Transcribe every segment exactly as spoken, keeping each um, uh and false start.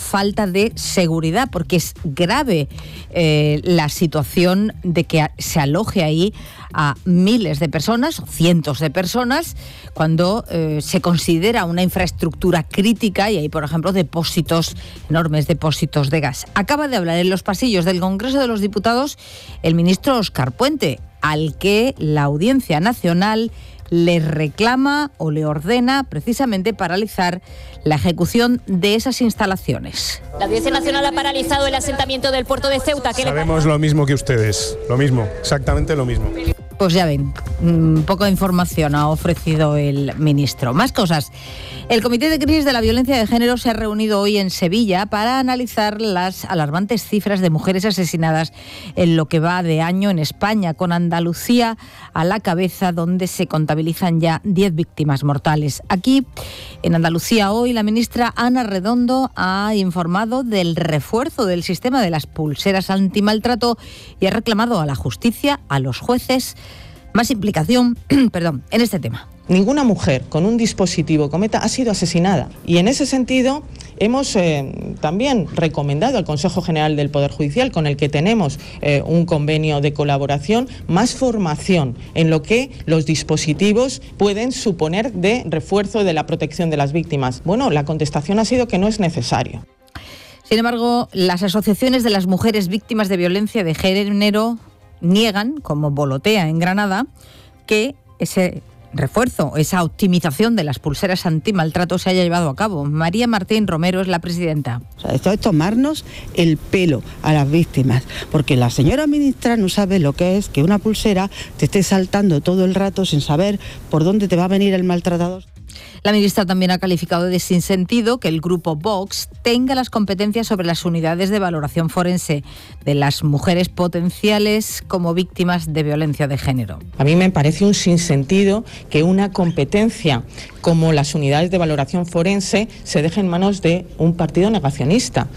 falta de seguridad, porque es grave eh, la situación de que se aloje ahí a miles de personas, cientos de personas, cuando eh, se considera una infraestructura crítica y hay, por ejemplo, depósitos, enormes depósitos de gas. Acaba de hablar en los pasillos del Congreso de los Diputados el ministro Óscar Puente, al que la Audiencia Nacional le reclama o le ordena precisamente paralizar la ejecución de esas instalaciones. La Audiencia Nacional ha paralizado el asentamiento del puerto de Ceuta. ¿Qué Sabemos lo mismo que ustedes, lo mismo, exactamente lo mismo. Pues ya ven, mmm, poca información ha ofrecido el ministro. Más cosas. El Comité de Crisis de la Violencia de Género se ha reunido hoy en Sevilla para analizar las alarmantes cifras de mujeres asesinadas en lo que va de año en España, con Andalucía a la cabeza, donde se contabilizan ya diez víctimas mortales. Aquí, en Andalucía, hoy la ministra Ana Redondo ha informado del refuerzo del sistema de las pulseras antimaltrato y ha reclamado a la justicia, a los jueces, más implicación perdón, en este tema. Ninguna mujer con un dispositivo cometa ha sido asesinada y en ese sentido hemos eh, también recomendado al Consejo General del Poder Judicial, con el que tenemos eh, un convenio de colaboración, más formación en lo que los dispositivos pueden suponer de refuerzo de la protección de las víctimas. Bueno, la contestación ha sido que no es necesario. Sin embargo, las asociaciones de las mujeres víctimas de violencia de género niegan, como Volotea en Granada, que ese refuerzo, esa optimización de las pulseras antimaltrato se haya llevado a cabo. María Martín Romero es la presidenta. O sea, esto es tomarnos el pelo a las víctimas, porque la señora ministra no sabe lo que es que una pulsera te esté saltando todo el rato sin saber por dónde te va a venir el maltratador. La ministra también ha calificado de sinsentido que el grupo Vox tenga las competencias sobre las unidades de valoración forense de las mujeres potenciales como víctimas de violencia de género. A mí me parece un sinsentido que una competencia como las unidades de valoración forense se deje en manos de un partido negacionista.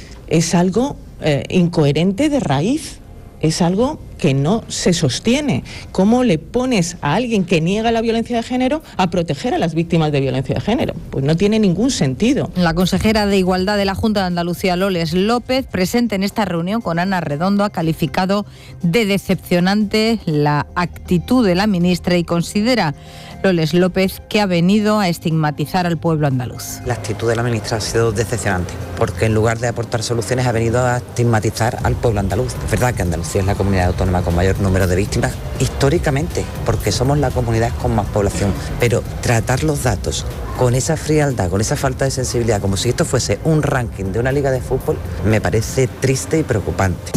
Es algo eh, incoherente de raíz. Es algo que no se sostiene. ¿Cómo le pones a alguien que niega la violencia de género a proteger a las víctimas de violencia de género? Pues no tiene ningún sentido. La consejera de Igualdad de la Junta de Andalucía, Loles López, presente en esta reunión con Ana Redondo, ha calificado de decepcionante la actitud de la ministra y considera, Loles López, que ha venido a estigmatizar al pueblo andaluz. La actitud de la ministra ha sido decepcionante, porque en lugar de aportar soluciones ha venido a estigmatizar al pueblo andaluz. Es verdad que Andalucía es la comunidad autónoma con mayor número de víctimas históricamente, porque somos la comunidad con más población, pero tratar los datos con esa frialdad, con esa falta de sensibilidad, como si esto fuese un ranking de una liga de fútbol, me parece triste y preocupante.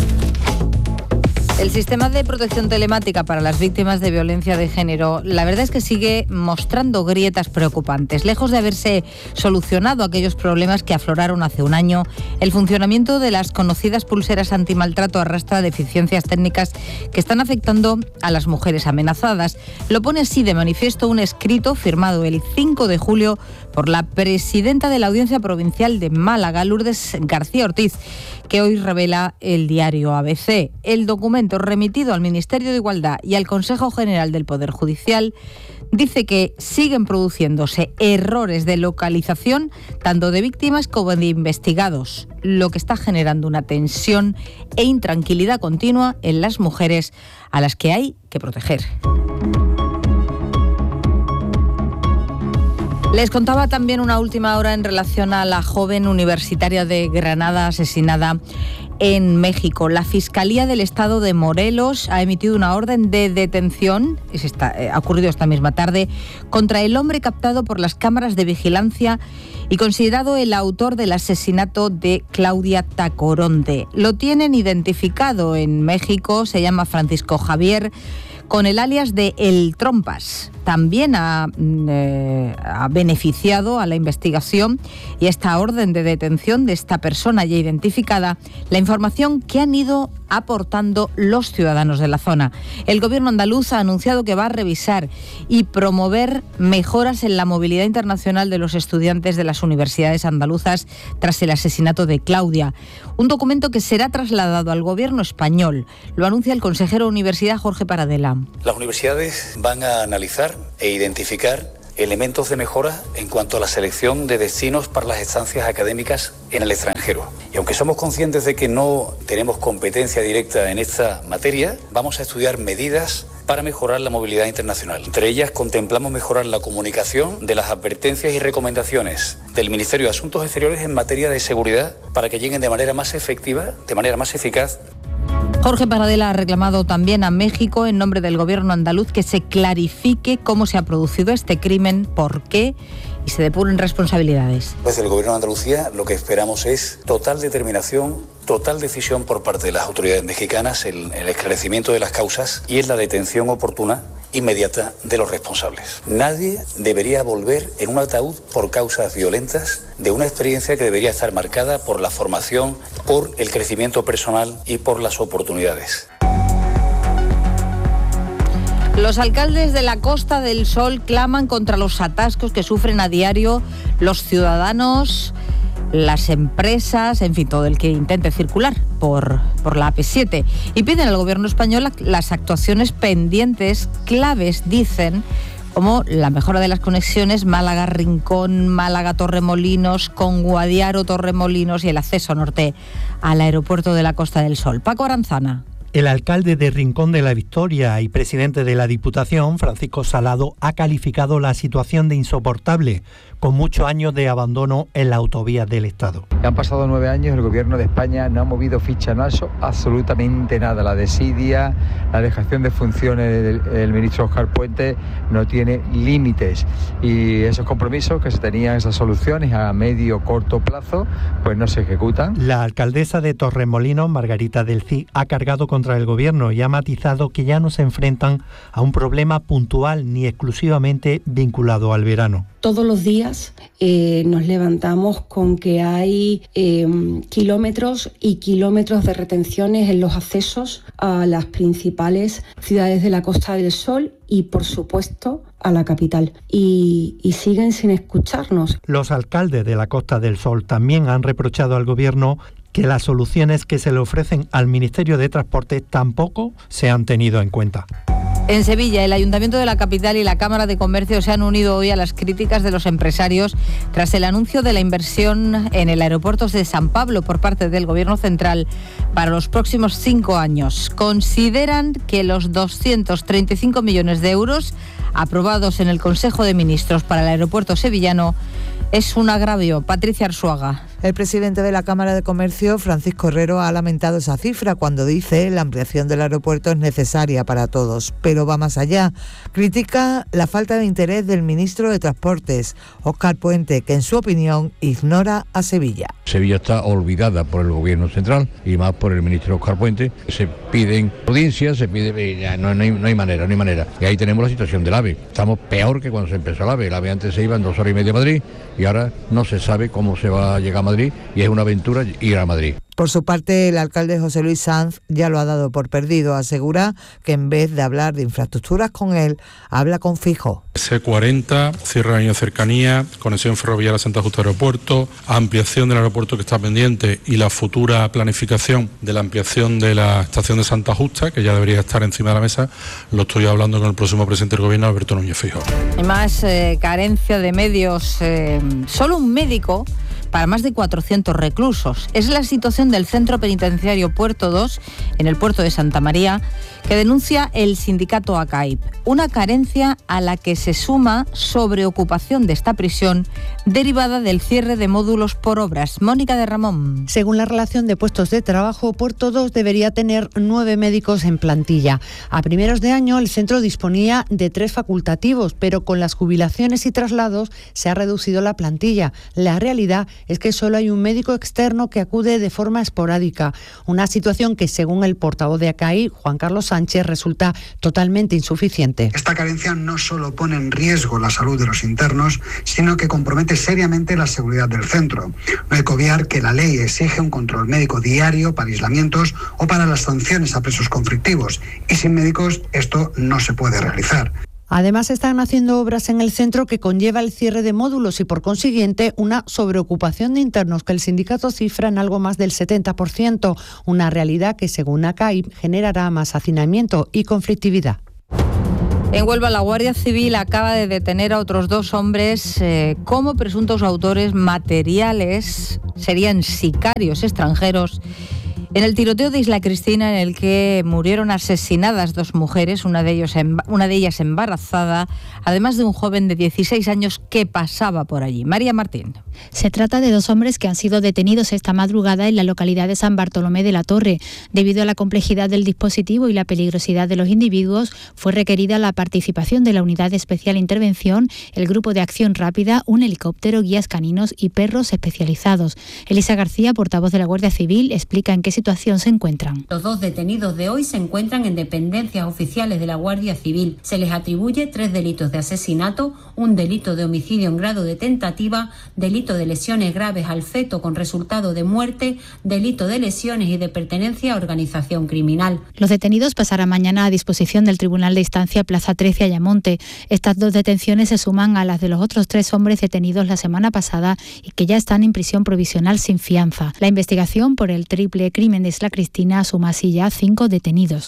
El sistema de protección telemática para las víctimas de violencia de género, la verdad es que sigue mostrando grietas preocupantes. Lejos de haberse solucionado aquellos problemas que afloraron hace un año, el funcionamiento de las conocidas pulseras antimaltrato arrastra deficiencias técnicas que están afectando a las mujeres amenazadas. Lo pone así de manifiesto un escrito firmado el cinco de julio por la presidenta de la Audiencia Provincial de Málaga, Lourdes García Ortiz, que hoy revela el diario A B C. El documento remitido al Ministerio de Igualdad y al Consejo General del Poder Judicial dice que siguen produciéndose errores de localización tanto de víctimas como de investigados, lo que está generando una tensión e intranquilidad continua en las mujeres a las que hay que proteger. Les contaba también una última hora en relación a la joven universitaria de Granada asesinada en México. La Fiscalía del Estado de Morelos ha emitido una orden de detención, es esta, eh, ha ocurrido esta misma tarde, contra el hombre captado por las cámaras de vigilancia y considerado el autor del asesinato de Claudia Tacoronte. Lo tienen identificado en México, se llama Francisco Javier, con el alias de El Trompas. También ha, eh, ha beneficiado a la investigación y esta orden de detención de esta persona ya identificada la información que han ido aportando los ciudadanos de la zona. El gobierno andaluz ha anunciado que va a revisar y promover mejoras en la movilidad internacional de los estudiantes de las universidades andaluzas tras el asesinato de Claudia. Un documento que será trasladado al gobierno español. Lo anuncia el consejero de Universidad, Jorge Paradela. Las universidades van a analizar e identificar elementos de mejora en cuanto a la selección de destinos para las estancias académicas en el extranjero. Y aunque somos conscientes de que no tenemos competencia directa en esta materia, vamos a estudiar medidas para mejorar la movilidad internacional. Entre ellas contemplamos mejorar la comunicación de las advertencias y recomendaciones del Ministerio de Asuntos Exteriores en materia de seguridad para que lleguen de manera más efectiva, de manera más eficaz. Jorge Paradela ha reclamado también a México, en nombre del gobierno andaluz, que se clarifique cómo se ha producido este crimen, por qué y se depuren responsabilidades. Desde el gobierno de Andalucía lo que esperamos es total determinación, total decisión por parte de las autoridades mexicanas en el esclarecimiento de las causas y en la detención oportuna inmediata de los responsables. Nadie debería volver en un ataúd por causas violentas de una experiencia que debería estar marcada por la formación, por el crecimiento personal y por las oportunidades. Los alcaldes de la Costa del Sol claman contra los atascos que sufren a diario los ciudadanos, las empresas, en fin, todo el que intente circular por, por la A P siete. Y piden al gobierno español las actuaciones pendientes, claves, dicen, como la mejora de las conexiones Málaga-Rincón, Málaga-Torremolinos, con Guadiaro-Torremolinos y el acceso norte al aeropuerto de la Costa del Sol. Paco Aranzana. El alcalde de Rincón de la Victoria y presidente de la Diputación, Francisco Salado, ha calificado la situación de insoportable, con muchos años de abandono en la autovía del Estado. Han pasado nueve años, el Gobierno de España no ha movido ficha en eso, absolutamente nada. La desidia, la dejación de funciones del, del ministro Óscar Puente no tiene límites. Y esos compromisos que se tenían, esas soluciones a medio corto plazo, pues no se ejecutan. La alcaldesa de Torremolinos, Margarita del Cid, ha cargado contra el Gobierno y ha matizado que ya no se enfrentan a un problema puntual ni exclusivamente vinculado al verano. Todos los días eh, nos levantamos con que hay eh, kilómetros y kilómetros de retenciones en los accesos a las principales ciudades de la Costa del Sol y, por supuesto, a la capital. Y, y siguen sin escucharnos. Los alcaldes de la Costa del Sol también han reprochado al Gobierno que las soluciones que se le ofrecen al Ministerio de Transporte tampoco se han tenido en cuenta. En Sevilla, el Ayuntamiento de la capital y la Cámara de Comercio se han unido hoy a las críticas de los empresarios tras el anuncio de la inversión en el aeropuerto de San Pablo por parte del Gobierno central para los próximos cinco años. Consideran que los doscientos treinta y cinco millones de euros aprobados en el Consejo de Ministros para el aeropuerto sevillano es un agravio. Patricia Arzuaga. El presidente de la Cámara de Comercio, Francisco Herrero, ha lamentado esa cifra cuando dice la ampliación del aeropuerto es necesaria para todos, pero va más allá. Critica la falta de interés del ministro de Transportes, Óscar Puente, que en su opinión ignora a Sevilla. Sevilla está olvidada por el Gobierno central y más por el ministro Óscar Puente. Se piden audiencias, se pide, ya, no, no, hay, no hay manera, no hay manera. Y ahí tenemos la situación del AVE. Estamos peor que cuando se empezó el AVE. El AVE antes se iba en dos horas y media a Madrid y ahora no se sabe cómo se va a llegar a Madrid. Y es una aventura ir a Madrid. Por su parte, el alcalde José Luis Sanz ya lo ha dado por perdido. Asegura que en vez de hablar de infraestructuras con él, habla con Fijo. C cuarenta, cierre de la línea cercanía, conexión ferroviaria a Santa Justa Aeropuerto, ampliación del aeropuerto que está pendiente y la futura planificación de la ampliación de la estación de Santa Justa, que ya debería estar encima de la mesa. Lo estoy hablando con el próximo presidente del Gobierno, Alberto Núñez Feijóo. Hay más eh, carencia de medios. Eh, solo un médico para más de cuatrocientos reclusos. Es la situación del Centro Penitenciario Puerto dos, en el puerto de Santa María, que denuncia el sindicato A C A I P. Una carencia a la que se suma sobreocupación de esta prisión derivada del cierre de módulos por obras. Mónica de Ramón. Según la relación de puestos de trabajo, Puerto dos debería tener nueve médicos en plantilla. A primeros de año el centro disponía de tres facultativos, pero con las jubilaciones y traslados se ha reducido la plantilla. La realidad es que solo hay un médico externo que acude de forma esporádica. Una situación que, según el portavoz de A C A I, Juan Carlos Sánchez, resulta totalmente insuficiente. Esta carencia no solo pone en riesgo la salud de los internos, sino que compromete seriamente la seguridad del centro. No hay que obviar que la ley exige un control médico diario para aislamientos o para las sanciones a presos conflictivos, y sin médicos esto no se puede realizar. Además, están haciendo obras en el centro que conlleva el cierre de módulos y, por consiguiente, una sobreocupación de internos que el sindicato cifra en algo más del setenta por ciento, una realidad que, según A C A I P, generará más hacinamiento y conflictividad. En Huelva, la Guardia Civil acaba de detener a otros dos hombres eh, como presuntos autores materiales, serían sicarios extranjeros, en el tiroteo de Isla Cristina, en el que murieron asesinadas dos mujeres, una de, ellos, una de ellas embarazada, además de un joven de dieciséis años que pasaba por allí. María Martín. Se trata de dos hombres que han sido detenidos esta madrugada en la localidad de San Bartolomé de la Torre. Debido a la complejidad del dispositivo y la peligrosidad de los individuos, fue requerida la participación de la Unidad de Especial Intervención, el Grupo de Acción Rápida, un helicóptero, guías caninos y perros especializados. Elisa García, portavoz de la Guardia Civil, explica en qué situación se encuentran. Los dos detenidos de hoy se encuentran en dependencias oficiales de la Guardia Civil. Se les atribuye tres delitos de asesinato, un delito de homicidio en grado de tentativa, delito de lesiones graves al feto con resultado de muerte, delito de lesiones y de pertenencia a organización criminal. Los detenidos pasarán mañana a disposición del Tribunal de Instancia Plaza trece Ayamonte. Estas dos detenciones se suman a las de los otros tres hombres detenidos la semana pasada y que ya están en prisión provisional sin fianza. La investigación por el triple crimen de Isla Cristina suma así ya cinco detenidos.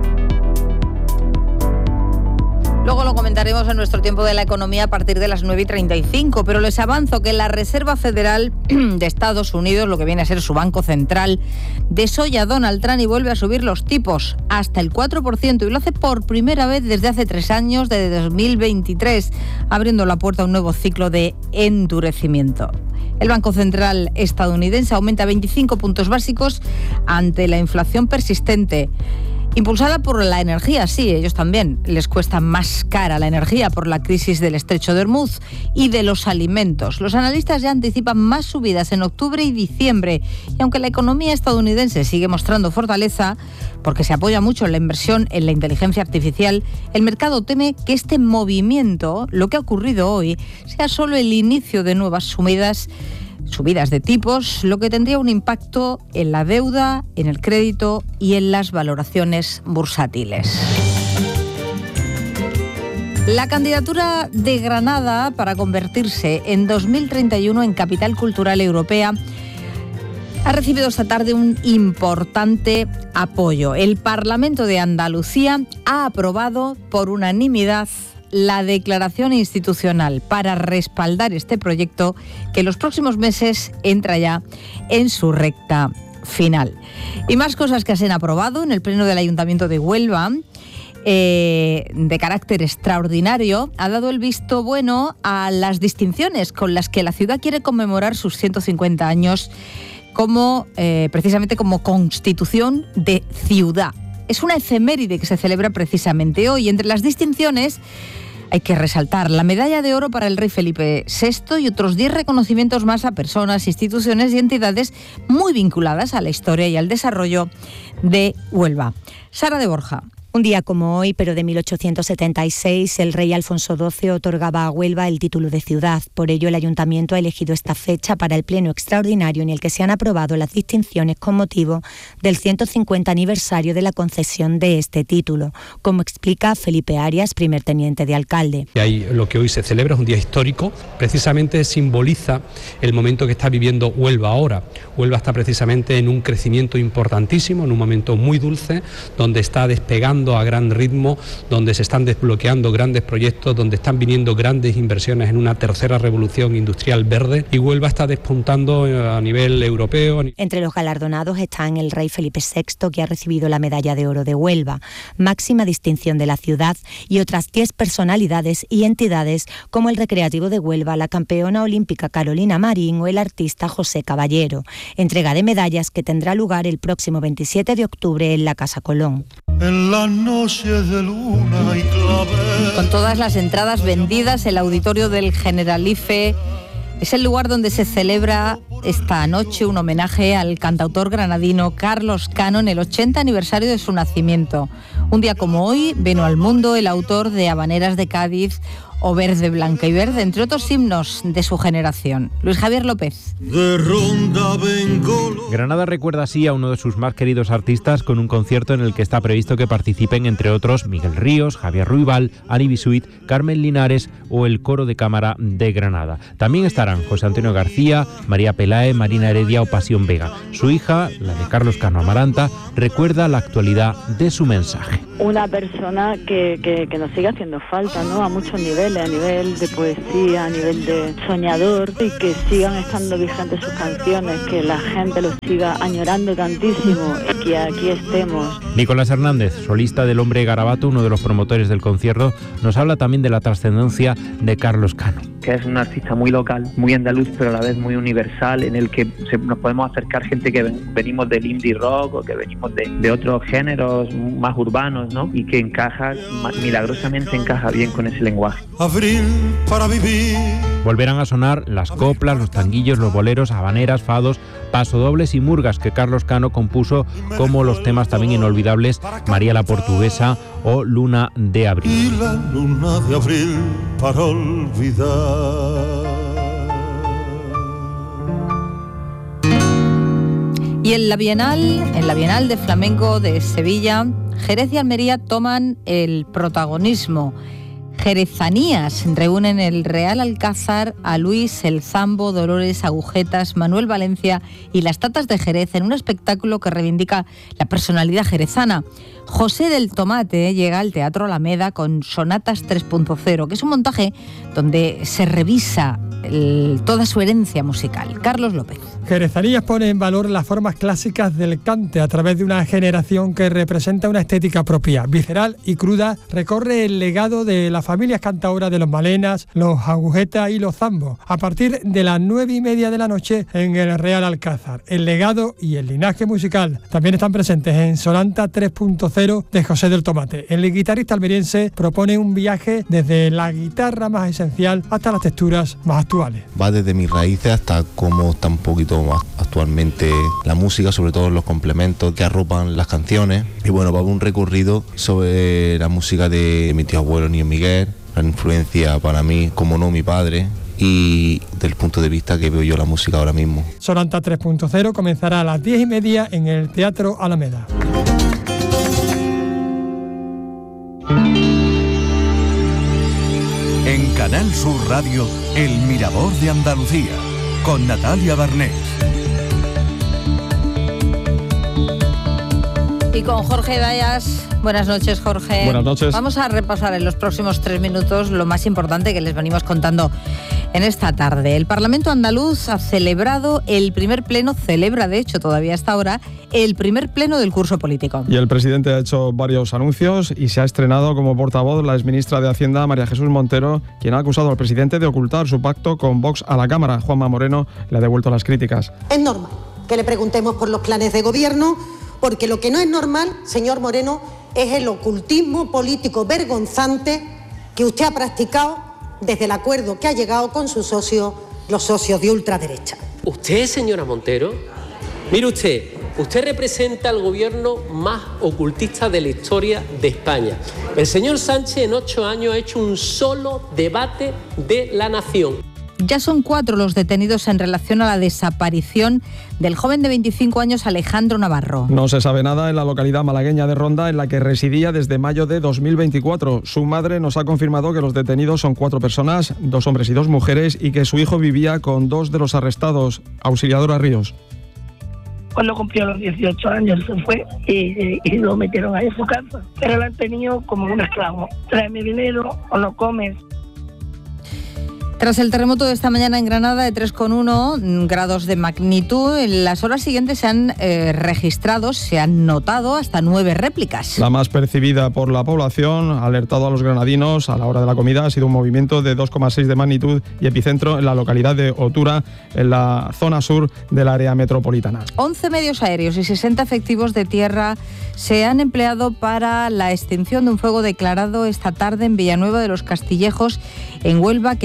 Luego lo comentaremos en nuestro tiempo de la economía a partir de las nueve y treinta y cinco, pero les avanzo que la Reserva Federal de Estados Unidos, lo que viene a ser su banco central, desolla a Donald Trump y vuelve a subir los tipos hasta el cuatro por ciento y lo hace por primera vez desde hace tres años, desde dos mil veintitrés, abriendo la puerta a un nuevo ciclo de endurecimiento. El Banco Central estadounidense aumenta veinticinco puntos básicos ante la inflación persistente. Impulsada por la energía, sí, ellos también les cuesta más cara la energía por la crisis del Estrecho de Hormuz y de los alimentos. Los analistas ya anticipan más subidas en octubre y diciembre. Y aunque la economía estadounidense sigue mostrando fortaleza, porque se apoya mucho en la inversión en la inteligencia artificial, el mercado teme que este movimiento, lo que ha ocurrido hoy, sea solo el inicio de nuevas subidas Subidas de tipos, lo que tendría un impacto en la deuda, en el crédito y en las valoraciones bursátiles. La candidatura de Granada para convertirse en dos mil treinta y uno en capital cultural europea ha recibido esta tarde un importante apoyo. El Parlamento de Andalucía ha aprobado por unanimidad la declaración institucional para respaldar este proyecto que en los próximos meses entra ya en su recta final. Y más cosas que se han aprobado en el Pleno del Ayuntamiento de Huelva. Eh, de carácter extraordinario, ha dado el visto bueno a las distinciones con las que la ciudad quiere conmemorar sus ciento cincuenta años como eh, precisamente como constitución de ciudad. Es una efeméride que se celebra precisamente hoy. Entre las distinciones hay que resaltar la medalla de oro para el rey Felipe sexto y otros diez reconocimientos más a personas, instituciones y entidades muy vinculadas a la historia y al desarrollo de Huelva. Sara de Borja. Un día como hoy, pero de mil ochocientos setenta y seis, el rey Alfonso doce otorgaba a Huelva el título de ciudad. Por ello, el Ayuntamiento ha elegido esta fecha para el pleno extraordinario en el que se han aprobado las distinciones con motivo del ciento cincuenta aniversario de la concesión de este título, como explica Felipe Arias, primer teniente de alcalde. Y ahí lo que hoy se celebra es un día histórico, precisamente simboliza el momento que está viviendo Huelva ahora. Huelva está precisamente en un crecimiento importantísimo, en un momento muy dulce, donde está despegando a gran ritmo, donde se están desbloqueando grandes proyectos, donde están viniendo grandes inversiones en una tercera revolución industrial verde, y Huelva está despuntando a nivel europeo. Entre los galardonados están el rey Felipe sexto, que ha recibido la medalla de oro de Huelva, máxima distinción de la ciudad, y otras diez personalidades y entidades como el Recreativo de Huelva, la campeona olímpica Carolina Marín o el artista José Caballero. Entrega de medallas que tendrá lugar el próximo veintisiete de octubre en la Casa Colón. En las noches de luna y clavel. Con todas las entradas vendidas, el auditorio del Generalife es el lugar donde se celebra esta noche un homenaje al cantautor granadino Carlos Cano en el ochenta aniversario de su nacimiento. Un día como hoy vino al mundo el autor de Habaneras de Cádiz o Verde, Blanca y Verde, entre otros himnos de su generación. Luis Javier López. De ronda vengo Granada recuerda así a uno de sus más queridos artistas con un concierto en el que está previsto que participen, entre otros, Miguel Ríos, Javier Ruibal, Ani Bisuit, Carmen Linares o el Coro de Cámara de Granada. También estarán José Antonio García, María Pelae, Marina Heredia o Pasión Vega. Su hija, la de Carlos Cano Amaranta, recuerda la actualidad de su mensaje. Una persona que, que, que nos sigue haciendo falta, ¿no? A muchos niveles, a nivel de poesía, a nivel de soñador, y que sigan estando vigentes sus canciones, que la gente los siga añorando tantísimo y que aquí estemos. Nicolás Hernández, solista del Hombre Garabato, uno de los promotores del concierto, nos habla también de la trascendencia de Carlos Cano. Que es un artista muy local, muy andaluz, pero a la vez muy universal, en el que se, nos podemos acercar gente que ven, venimos del indie rock o que venimos de, de otros géneros más urbanos, ¿no? Y que encaja, milagrosamente encaja bien con ese lenguaje. Abril para vivir. Volverán a sonar las coplas, los tanguillos, los boleros, habaneras, fados, pasodobles y murgas que Carlos Cano compuso, como los temas también inolvidables María la Portuguesa o Luna de Abril. Y la luna de abril para olvidar. Y en la Bienal, en la Bienal de Flamenco de Sevilla, Jerez y Almería toman el protagonismo. Jerezanías reúnen el Real Alcázar a Luis el Zambo, Dolores Agujetas, Manuel Valencia y las Tatas de Jerez en un espectáculo que reivindica la personalidad jerezana. José del Tomate llega al Teatro Alameda con Sonatas tres punto cero, que es un montaje donde se revisa el, toda su herencia musical. Carlos López. Jerezanías pone en valor las formas clásicas del cante a través de una generación que representa una estética propia, visceral y cruda. Recorre el legado de las familias cantadoras de los Malenas, los Agujetas y los Zambos, a partir de las nueve y media de la noche en el Real Alcázar. El legado y el linaje musical también están presentes en Sonata tres punto cero de José del Tomate. El guitarrista almeriense propone un viaje desde la guitarra más esencial hasta las texturas más actuales. Va desde mis raíces hasta cómo está un poquito más actualmente la música, sobre todo los complementos que arropan las canciones. Y bueno, va un recorrido sobre la música de mi tío abuelo Nío Miguel, la influencia para mí, como no, mi padre, y del punto de vista que veo yo la música ahora mismo. Sonata tres punto cero comenzará a las diez y media en el Teatro Alameda. En Canal Sur Radio, El Mirador de Andalucía, con Natalia Barnés. Y con Jorge Dayas. Buenas noches, Jorge. Buenas noches. Vamos a repasar en los próximos tres minutos lo más importante que les venimos contando en esta tarde. El Parlamento andaluz ha celebrado el primer pleno, celebra de hecho todavía hasta ahora, el primer pleno del curso político. Y el presidente ha hecho varios anuncios y se ha estrenado como portavoz la exministra de Hacienda, María Jesús Montero, quien ha acusado al presidente de ocultar su pacto con Vox a la Cámara. Juanma Moreno le ha devuelto las críticas. Es normal que le preguntemos por los planes de gobierno, porque lo que no es normal, señor Moreno, es el ocultismo político vergonzante que usted ha practicado desde el acuerdo que ha llegado con sus socios, los socios de ultraderecha. Usted, señora Montero, mire usted, usted representa al gobierno más ocultista de la historia de España. El señor Sánchez en ocho años ha hecho un solo debate de la nación. Ya son cuatro los detenidos en relación a la desaparición del joven de veinticinco años Alejandro Navarro. No se sabe nada en la localidad malagueña de Ronda, en la que residía desde mayo de dos mil veinticuatro. Su madre nos ha confirmado que los detenidos son cuatro personas, dos hombres y dos mujeres, y que su hijo vivía con dos de los arrestados. Auxiliadora Ríos. Cuando cumplió los dieciocho años se fue y, y, y lo metieron ahí en su casa. Pero lo han tenido como un esclavo. Tráeme dinero o no comes. Tras el terremoto de esta mañana en Granada de tres coma uno grados de magnitud, en las horas siguientes se han eh, registrado, se han notado hasta nueve réplicas. La más percibida por la población, ha alertado a los granadinos a la hora de la comida, ha sido un movimiento de dos coma seis de magnitud y epicentro en la localidad de Otura, en la zona sur del área metropolitana. once medios aéreos y sesenta efectivos de tierra se han empleado para la extinción de un fuego declarado esta tarde en Villanueva de los Castillejos, en Huelva, que todavía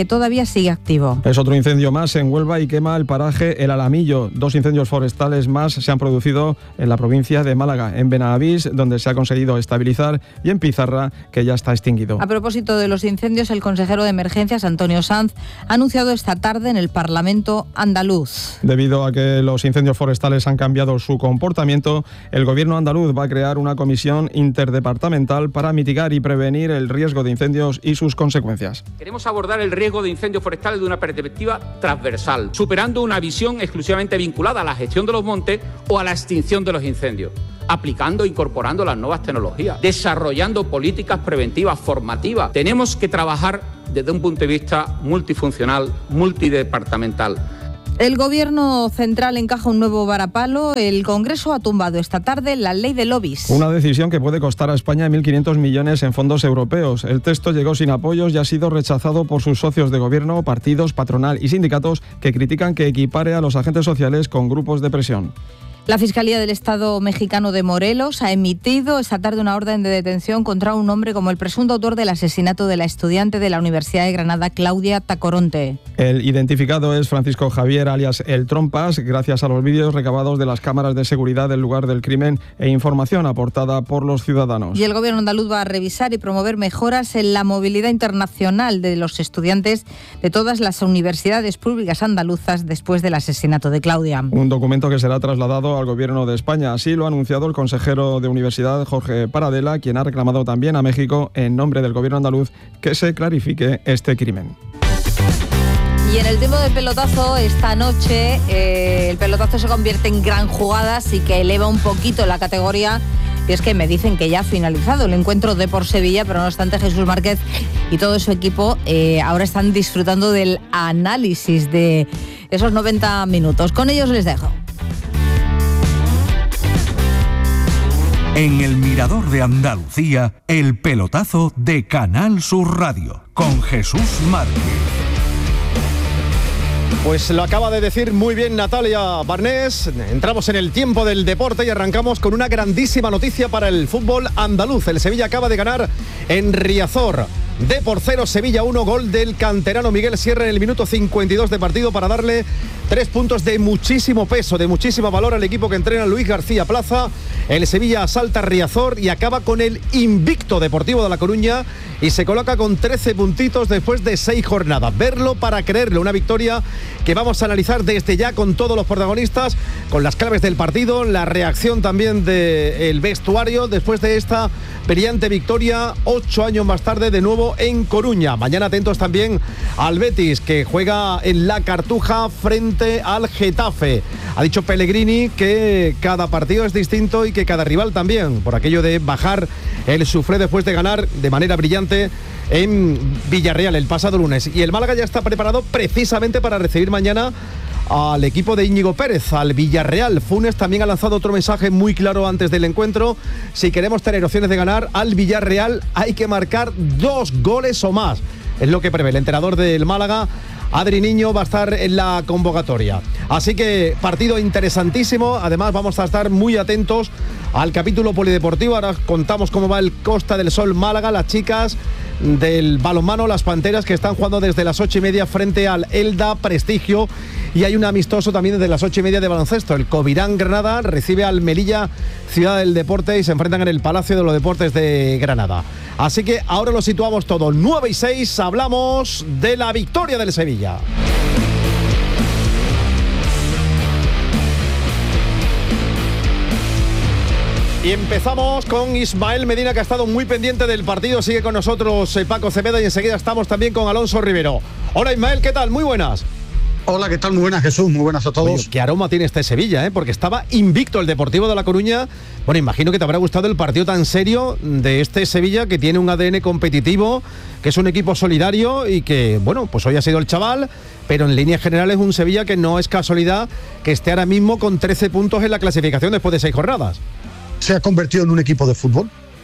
emergencia sigue activo. Es otro incendio más en Huelva y quema el paraje El Alamillo. Dos incendios forestales más se han producido en la provincia de Málaga, en Benavís, donde se ha conseguido estabilizar, y en Pizarra, que ya está extinguido. A propósito de los incendios, el consejero de Emergencias, Antonio Sanz, ha anunciado esta tarde en el Parlamento andaluz. Debido a que los incendios forestales han cambiado su comportamiento, el gobierno andaluz va a crear una comisión interdepartamental para mitigar y prevenir el riesgo de incendios y sus consecuencias. Queremos abordar el riesgo de incendios forestales de una perspectiva transversal, superando una visión exclusivamente vinculada a la gestión de los montes o a la extinción de los incendios, aplicando e incorporando las nuevas tecnologías, desarrollando políticas preventivas, formativas. Tenemos que trabajar desde un punto de vista multifuncional, multidepartamental. El Gobierno central encaja un nuevo varapalo. El Congreso ha tumbado esta tarde la ley de lobbies. Una decisión que puede costar a España mil quinientos millones en fondos europeos. El texto llegó sin apoyos y ha sido rechazado por sus socios de gobierno, partidos, patronal y sindicatos, que critican que equipare a los agentes sociales con grupos de presión. La Fiscalía del Estado mexicano de Morelos ha emitido esta tarde una orden de detención contra un hombre como el presunto autor del asesinato de la estudiante de la Universidad de Granada, Claudia Tacoronte. El identificado es Francisco Javier, alias El Trompas, gracias a los vídeos recabados de las cámaras de seguridad del lugar del crimen e información aportada por los ciudadanos. Y el Gobierno andaluz va a revisar y promover mejoras en la movilidad internacional de los estudiantes de todas las universidades públicas andaluzas después del asesinato de Claudia. Un documento que será trasladado al Gobierno de España. Así lo ha anunciado el consejero de Universidad, Jorge Paradela, quien ha reclamado también a México, en nombre del Gobierno andaluz, que se clarifique este crimen. Y en el tiempo del pelotazo, esta noche, eh, el pelotazo se convierte en gran jugada, así que eleva un poquito la categoría. Y es que me dicen que ya ha finalizado el encuentro de por Sevilla, pero no obstante Jesús Márquez y todo su equipo eh, ahora están disfrutando del análisis de esos noventa minutos. Con ellos les dejo. En el Mirador de Andalucía, el pelotazo de Canal Sur Radio, con Jesús Márquez. Pues lo acaba de decir muy bien Natalia Barnés. Entramos en el tiempo del deporte y arrancamos con una grandísima noticia para el fútbol andaluz. El Sevilla acaba de ganar en Riazor. De por cero, Sevilla uno, gol del canterano Miguel Sierra en el minuto cincuenta y dos de partido para darle tres puntos de muchísimo peso, de muchísimo valor al equipo que entrena Luis García Plaza. El Sevilla asalta Riazor y acaba con el invicto Deportivo de La Coruña y se coloca con trece puntitos después de seis jornadas. Verlo para creerlo, una victoria que vamos a analizar desde ya con todos los protagonistas, con las claves del partido, la reacción también del vestuario después de esta brillante victoria, ocho años más tarde de nuevo en Coruña. Mañana atentos también al Betis, que juega en la Cartuja frente al Getafe. Ha dicho Pellegrini que cada partido es distinto y que cada rival también, por aquello de bajar el suflé después de ganar de manera brillante en Villarreal el pasado lunes. Y el Málaga ya está preparado precisamente para recibir mañana al equipo de Íñigo Pérez, al Villarreal. Funes también ha lanzado otro mensaje muy claro antes del encuentro: si queremos tener opciones de ganar al Villarreal hay que marcar dos goles o más. Es lo que prevé el entrenador del Málaga. Adri Niño va a estar en la convocatoria. Así que partido interesantísimo. Además vamos a estar muy atentos al capítulo polideportivo. Ahora contamos cómo va el Costa del Sol Málaga. Las chicas del balonmano, las Panteras, que están jugando desde las ocho y media frente al Elda Prestigio. Y hay un amistoso también desde las ocho y media de baloncesto. El Covirán Granada recibe al Melilla Ciudad del Deporte y se enfrentan en el Palacio de los Deportes de Granada. Así que ahora lo situamos todo. nueve y seis, hablamos de la victoria del Sevilla. Y empezamos con Ismael Medina, que ha estado muy pendiente del partido. Sigue con nosotros eh, Paco Cepeda y enseguida estamos también con Alonso Rivero. Hola Ismael, ¿qué tal? Muy buenas. Hola, ¿qué tal? Muy buenas, Jesús, muy buenas a todos. Oye, ¿qué aroma tiene este Sevilla? Eh? Porque estaba invicto el Deportivo de La Coruña. Bueno, imagino que te habrá gustado el partido tan serio de este Sevilla, que tiene un A D N competitivo, que es un equipo solidario y que, bueno, pues hoy ha sido el chaval, pero en líneas generales un Sevilla que no es casualidad que esté ahora mismo con trece puntos en la clasificación después de seis jornadas. Se ha convertido en un equipo de fútbol.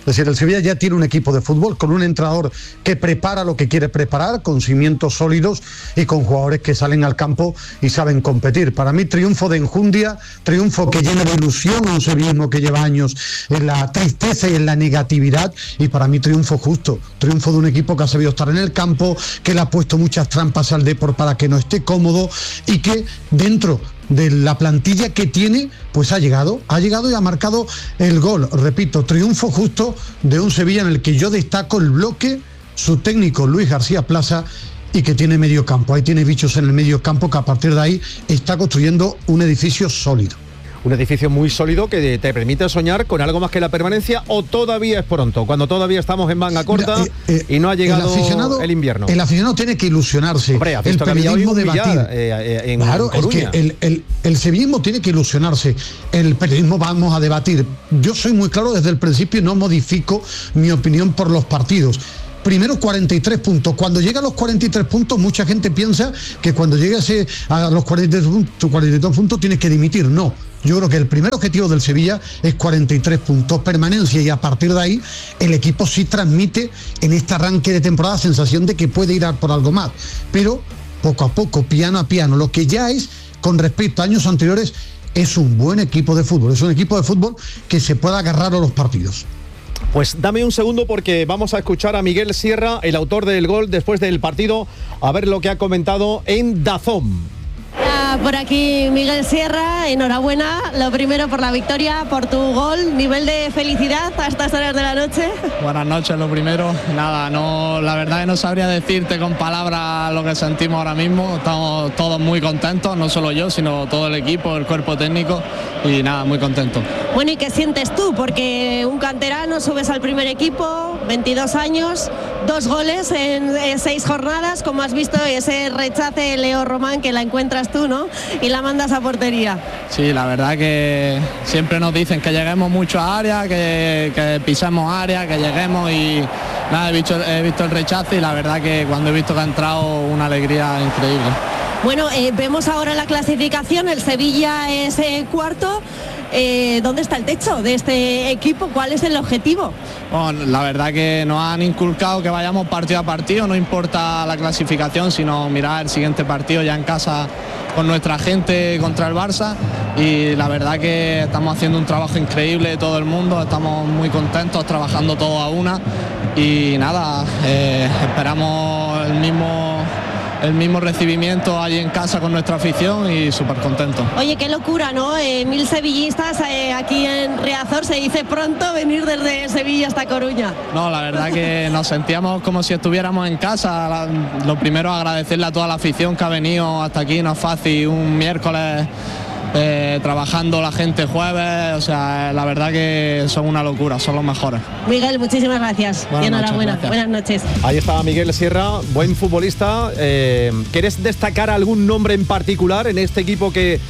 Es decir, el Sevilla ya tiene un equipo de fútbol con un entrenador que prepara lo que quiere preparar, con cimientos sólidos y con jugadores que salen al campo y saben competir. Para mí, triunfo de enjundia, triunfo que llena de ilusión a un sevillismo que lleva años en la tristeza y en la negatividad, y para mí triunfo justo, triunfo de un equipo que ha sabido estar en el campo, que le ha puesto muchas trampas al Depor para que no esté cómodo y que dentro de la plantilla que tiene, pues ha llegado, ha llegado y ha marcado el gol. Repito, triunfo justo de un Sevilla en el que yo destaco el bloque, su técnico Luis García Plaza, y que tiene medio campo. Ahí tiene bichos en el medio campo que a partir de ahí está construyendo un edificio sólido. Un edificio muy sólido que te permite soñar con algo más que la permanencia, o todavía es pronto, cuando todavía estamos en manga corta. Mira, eh, eh, y no ha llegado el, el invierno. El aficionado tiene que ilusionarse. Hombre, el periodismo de batir. Eh, eh, en claro, es que el, el, el sevillismo tiene que ilusionarse. El periodismo vamos a debatir. Yo soy muy claro desde el principio y no modifico mi opinión por los partidos. Primero cuarenta y tres puntos. Cuando llega a los cuarenta y tres puntos, mucha gente piensa que cuando llegue a los cuarenta y dos puntos tienes que dimitir. No. Yo creo que el primer objetivo del Sevilla es cuarenta y tres puntos, permanencia, y a partir de ahí el equipo sí transmite en este arranque de temporada sensación de que puede ir a por algo más. Pero poco a poco, piano a piano, lo que ya es, con respecto a años anteriores, es un buen equipo de fútbol. Es un equipo de fútbol que se pueda agarrar a los partidos. Pues dame un segundo porque vamos a escuchar a Miguel Sierra, el autor del gol después del partido, a ver lo que ha comentado en DAZN. Por aquí Miguel Sierra, enhorabuena, lo primero por la victoria, por tu gol, nivel de felicidad a estas horas de la noche. Buenas noches, lo primero, nada, no, la verdad es que no sabría decirte con palabras lo que sentimos ahora mismo, estamos todos muy contentos, no solo yo, sino todo el equipo, el cuerpo técnico, y nada, muy contento. Bueno, ¿y qué sientes tú? Porque un canterano, subes al primer equipo, veintidós años, dos goles en, en seis jornadas, como has visto, ese rechace Leo Román que la encuentras tú, ¿no? Y la mandas a portería. Sí, la verdad que siempre nos dicen que lleguemos mucho a área, que, que pisemos área, que lleguemos, y nada, he visto, he visto el rechazo, y la verdad que cuando he visto que ha entrado, una alegría increíble. Bueno, eh, vemos ahora la clasificación, el Sevilla es eh, cuarto. Eh, ¿Dónde está el techo de este equipo? ¿Cuál es el objetivo? Bueno, la verdad que nos han inculcado que vayamos partido a partido, no importa la clasificación, sino mirar el siguiente partido ya en casa con nuestra gente contra el Barça, y la verdad que estamos haciendo un trabajo increíble todo el mundo, estamos muy contentos, trabajando todos a una, y nada, eh, esperamos el mismo... el mismo recibimiento allí en casa con nuestra afición, y súper contento. Oye, qué locura, ¿no? Eh, mil sevillistas eh, aquí en Riazor, se dice pronto venir desde Sevilla hasta Coruña. No, la verdad que nos sentíamos como si estuviéramos en casa. La, lo primero, agradecerle a toda la afición que ha venido hasta aquí, no es fácil, un miércoles eh, trabajando la gente jueves, o sea, la verdad que son una locura, son los mejores. Miguel, muchísimas gracias. Buenas y enhorabuena. noches, Buenas noches. Ahí está Miguel Sierra, buen futbolista. Eh, ¿Quieres destacar algún nombre en particular en este equipo que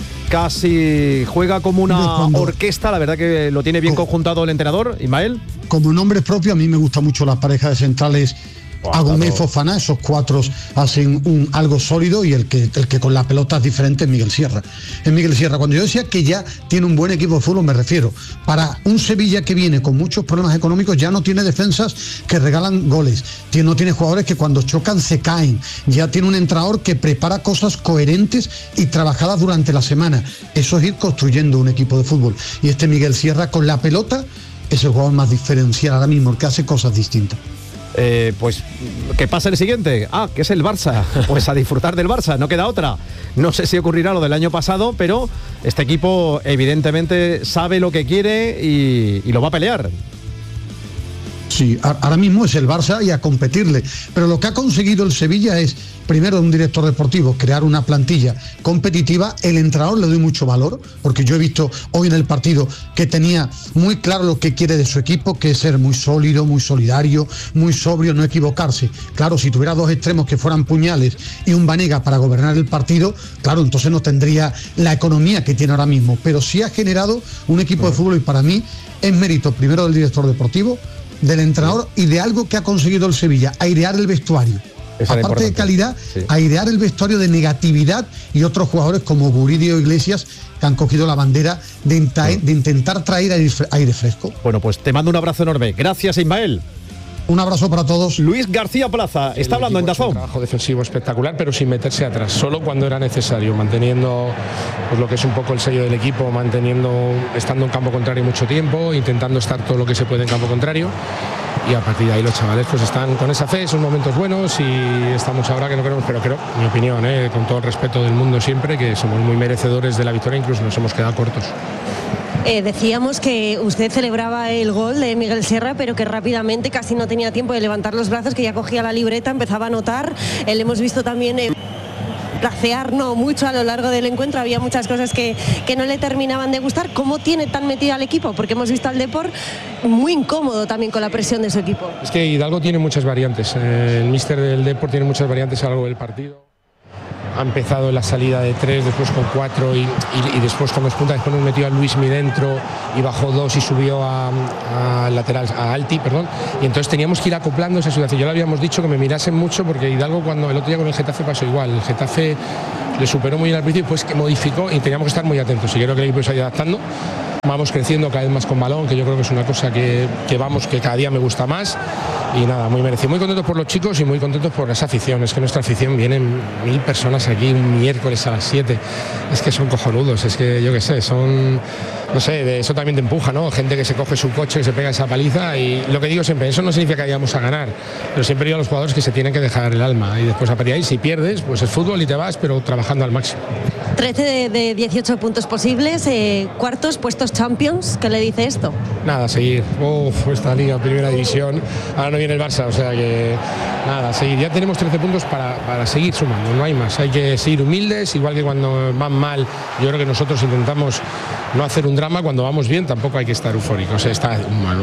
casi juega como una orquesta? La verdad que lo tiene bien conjuntado el entrenador, Ismael. Como nombre propio, a mí me gusta mucho la pareja de centrales. Agumé y Fofana, esos cuatro hacen un, algo sólido, y el que, el que con la pelota es diferente es Miguel Sierra. Es Miguel Sierra. Cuando yo decía que ya tiene un buen equipo de fútbol, me refiero para un Sevilla que viene con muchos problemas económicos, ya no tiene defensas que regalan goles, tiene, no tiene jugadores que cuando chocan se caen, ya tiene un entrenador que prepara cosas coherentes y trabajadas durante la semana. Eso es ir construyendo un equipo de fútbol, y este Miguel Sierra con la pelota es el jugador más diferencial ahora mismo, el que hace cosas distintas. Eh, pues ¿qué pasa el siguiente? Ah, que es el Barça. Pues a disfrutar del Barça, no queda otra. No sé si ocurrirá lo del año pasado, pero este equipo evidentemente sabe lo que quiere y, y lo va a pelear. Sí, ahora mismo es el Barça y a competirle, pero lo que ha conseguido el Sevilla es, primero, un director deportivo, crear una plantilla competitiva. El entrenador le doy mucho valor, porque yo he visto hoy en el partido que tenía muy claro lo que quiere de su equipo, que es ser muy sólido, muy solidario, muy sobrio, no equivocarse. Claro, si tuviera dos extremos que fueran puñales y un Banega para gobernar el partido, claro, entonces no tendría la economía que tiene ahora mismo, pero sí ha generado un equipo de fútbol, y para mí es mérito primero del director deportivo, del entrenador y de algo que ha conseguido el Sevilla, airear el vestuario. Esa aparte de calidad, sí. airear el vestuario de negatividad y otros jugadores como Guridio Iglesias que han cogido la bandera de, enta- de intentar traer aire, aire fresco. Bueno, pues te mando un abrazo enorme. Gracias, Ismael. Un abrazo para todos. Luis García Plaza está hablando en Dazón. Un trabajo defensivo espectacular, pero sin meterse atrás, solo cuando era necesario, manteniendo pues, lo que es un poco el sello del equipo, manteniendo, estando en campo contrario mucho tiempo, intentando estar todo lo que se puede en campo contrario. Y a partir de ahí los chavales pues están con esa fe, son momentos buenos y estamos ahora que no queremos, pero creo, mi opinión, eh, con todo el respeto del mundo siempre, que somos muy merecedores de la victoria, incluso nos hemos quedado cortos. Eh, decíamos que usted celebraba el gol de Miguel Sierra, pero que rápidamente casi no tenía tiempo de levantar los brazos, que ya cogía la libreta, empezaba a anotar. Eh, le hemos visto también eh, placear no mucho a lo largo del encuentro, había muchas cosas que, que no le terminaban de gustar. ¿Cómo tiene tan metido al equipo? Porque hemos visto al Depor muy incómodo también con la presión de su equipo. Es que Hidalgo tiene muchas variantes, eh, el míster del Depor tiene muchas variantes a lo largo del partido. Ha empezado en la salida de tres, después con cuatro y, y, y después con dos puntas, después nos metió a Luismi dentro y bajó dos y subió a, a lateral, a Alti, perdón, y entonces teníamos que ir acoplando esa situación. Yo le habíamos dicho que me mirasen mucho porque Hidalgo cuando el otro día con el Getafe pasó igual, el Getafe le superó muy bien al principio y después que modificó y teníamos que estar muy atentos y creo que el equipo se ha ido adaptando. Vamos creciendo cada vez más con balón, que yo creo que es una cosa que, que vamos, que cada día me gusta más. Y nada, muy merecido. Muy contentos por los chicos y muy contentos por esa afición. Es que nuestra afición vienen mil personas aquí un miércoles a las siete. Es que son cojonudos, es que yo qué sé, son, no sé, de eso también te empuja, ¿no? Gente que se coge su coche, que se pega esa paliza y lo que digo siempre, eso no significa que vayamos a ganar, pero siempre digo a los jugadores que se tienen que dejar el alma y después a partir de ahí, si pierdes, pues es fútbol y te vas, pero trabajando al máximo. trece de, de dieciocho puntos posibles, eh, cuartos, puestos Champions, ¿qué le dice esto? Nada, seguir. Uf, esta liga, primera división, ahora no viene el Barça, o sea que nada, seguir. Ya tenemos trece puntos para, para seguir sumando, no hay más. Hay que seguir humildes, igual que cuando van mal, yo creo que nosotros intentamos no hacer un drama, cuando vamos bien tampoco hay que estar eufóricos. Está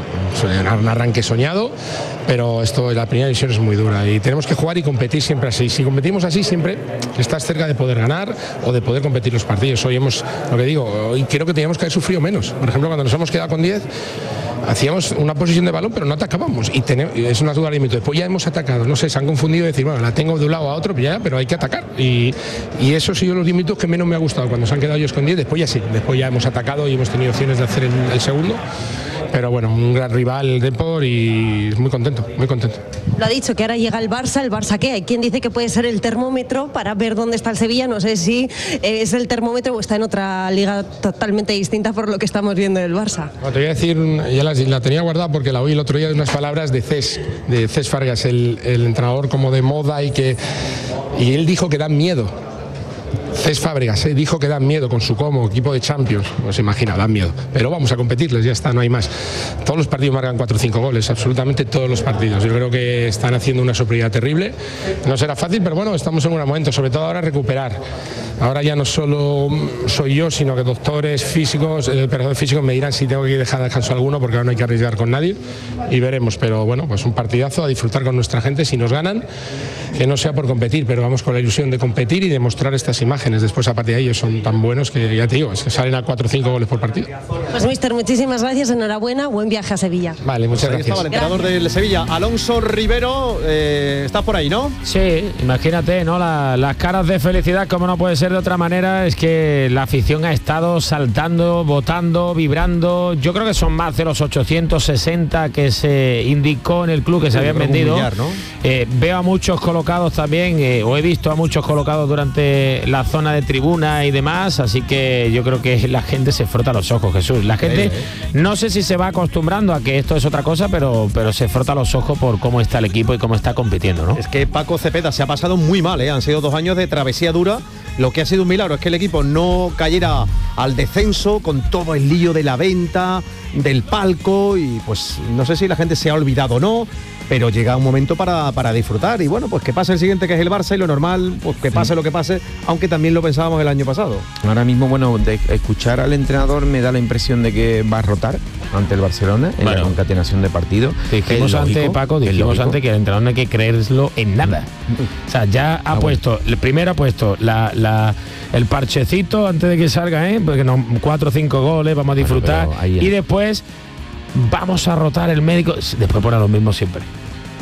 un, un arranque soñado, pero esto, la primera división es muy dura y tenemos que jugar y competir siempre así. Si competimos así, siempre estás cerca de poder ganar o de poder competir los partidos. Hoy hemos, lo que digo, hoy creo que teníamos que haber sufrido menos. Por ejemplo, cuando nos hemos quedado con diez, hacíamos una posición de balón, pero no atacábamos. Y tenemos, es una duda límite. Después ya hemos atacado. No sé, se han confundido y decir, bueno, la tengo de un lado a otro, ya, pero hay que atacar. Y, y eso ha sido los límites que menos me ha gustado. Cuando se han quedado ellos con diez, después ya sí. Después ya hemos atacado y hemos tenido opciones de hacer el, el segundo. Pero bueno, un gran rival el Depor y muy contento, muy contento. Lo ha dicho, que ahora llega el Barça. ¿El Barça qué? Hay quien dice que puede ser el termómetro para ver dónde está el Sevilla. No sé si es el termómetro o está en otra liga totalmente distinta por lo que estamos viendo del Barça. Bueno, te voy a decir, ya la, la tenía guardada porque la oí el otro día de unas palabras de Cés, de Cés Fargas, el, el entrenador como de moda y que y él dijo que dan miedo. Cés Fábregas eh, dijo que dan miedo con su como equipo de Champions, pues imagina, dan miedo, pero vamos a competirles, ya está, no hay más. Todos los partidos marcan cuatro o cinco goles, absolutamente todos los partidos. Yo creo que están haciendo una superioridad terrible, no será fácil, pero bueno, estamos en un buen momento, sobre todo ahora recuperar. Ahora ya no solo soy yo, sino que doctores físicos, el operador físico me dirán si tengo que dejar descanso alguno, porque ahora no hay que arriesgar con nadie y veremos, pero bueno, pues un partidazo a disfrutar con nuestra gente, si nos ganan, que no sea por competir, pero vamos con la ilusión de competir y demostrar estas imágenes. Después a partir de ahí ellos son tan buenos que ya te digo, es que salen a cuatro o cinco goles por partido. Pues mister, muchísimas gracias, enhorabuena, buen viaje a Sevilla. Vale, muchas Ahí gracias. estaba el entrenador del Sevilla, Alonso Rivero, eh, está por ahí, ¿no? Sí, imagínate, ¿no? La, las caras de felicidad, como no puede ser de otra manera, es que la afición ha estado saltando, votando, vibrando. Yo creo que son más de los ochocientos sesenta que se indicó en el club que se habían vendido. Millar, ¿no? eh, veo a muchos colocados también, eh, o he visto a muchos colocados durante la zona de tribuna y demás, así que yo creo que la gente se frota los ojos, Jesús. La gente, no sé si se va acostumbrando a que esto es otra cosa, pero, pero se frota los ojos por cómo está el equipo y cómo está compitiendo, ¿no? Es que Paco Cepeda se ha pasado muy mal, ¿eh? Han sido dos años de travesía dura. Lo que ha sido un milagro es que el equipo no cayera al descenso con todo el lío de la venta, del palco, y pues no sé si la gente se ha olvidado o no, pero llega un momento para, para disfrutar y bueno, pues que pase el siguiente, que es el Barça, y lo normal, pues que pase lo que pase, aunque también lo pensábamos el año pasado. Ahora mismo, bueno, de escuchar al entrenador me da la impresión de que va a rotar ante el Barcelona en bueno, la concatenación de partidos. Dijimos antes, Paco, dijimos antes que el entrenador no hay que creérselo en nada. O sea, ya ha ah, puesto, bueno. el primero ha puesto la, la, el parchecito antes de que salga, ¿eh? Porque no, cuatro o cinco goles, vamos a disfrutar. Bueno, y después vamos a rotar el médico, después pone lo mismo siempre.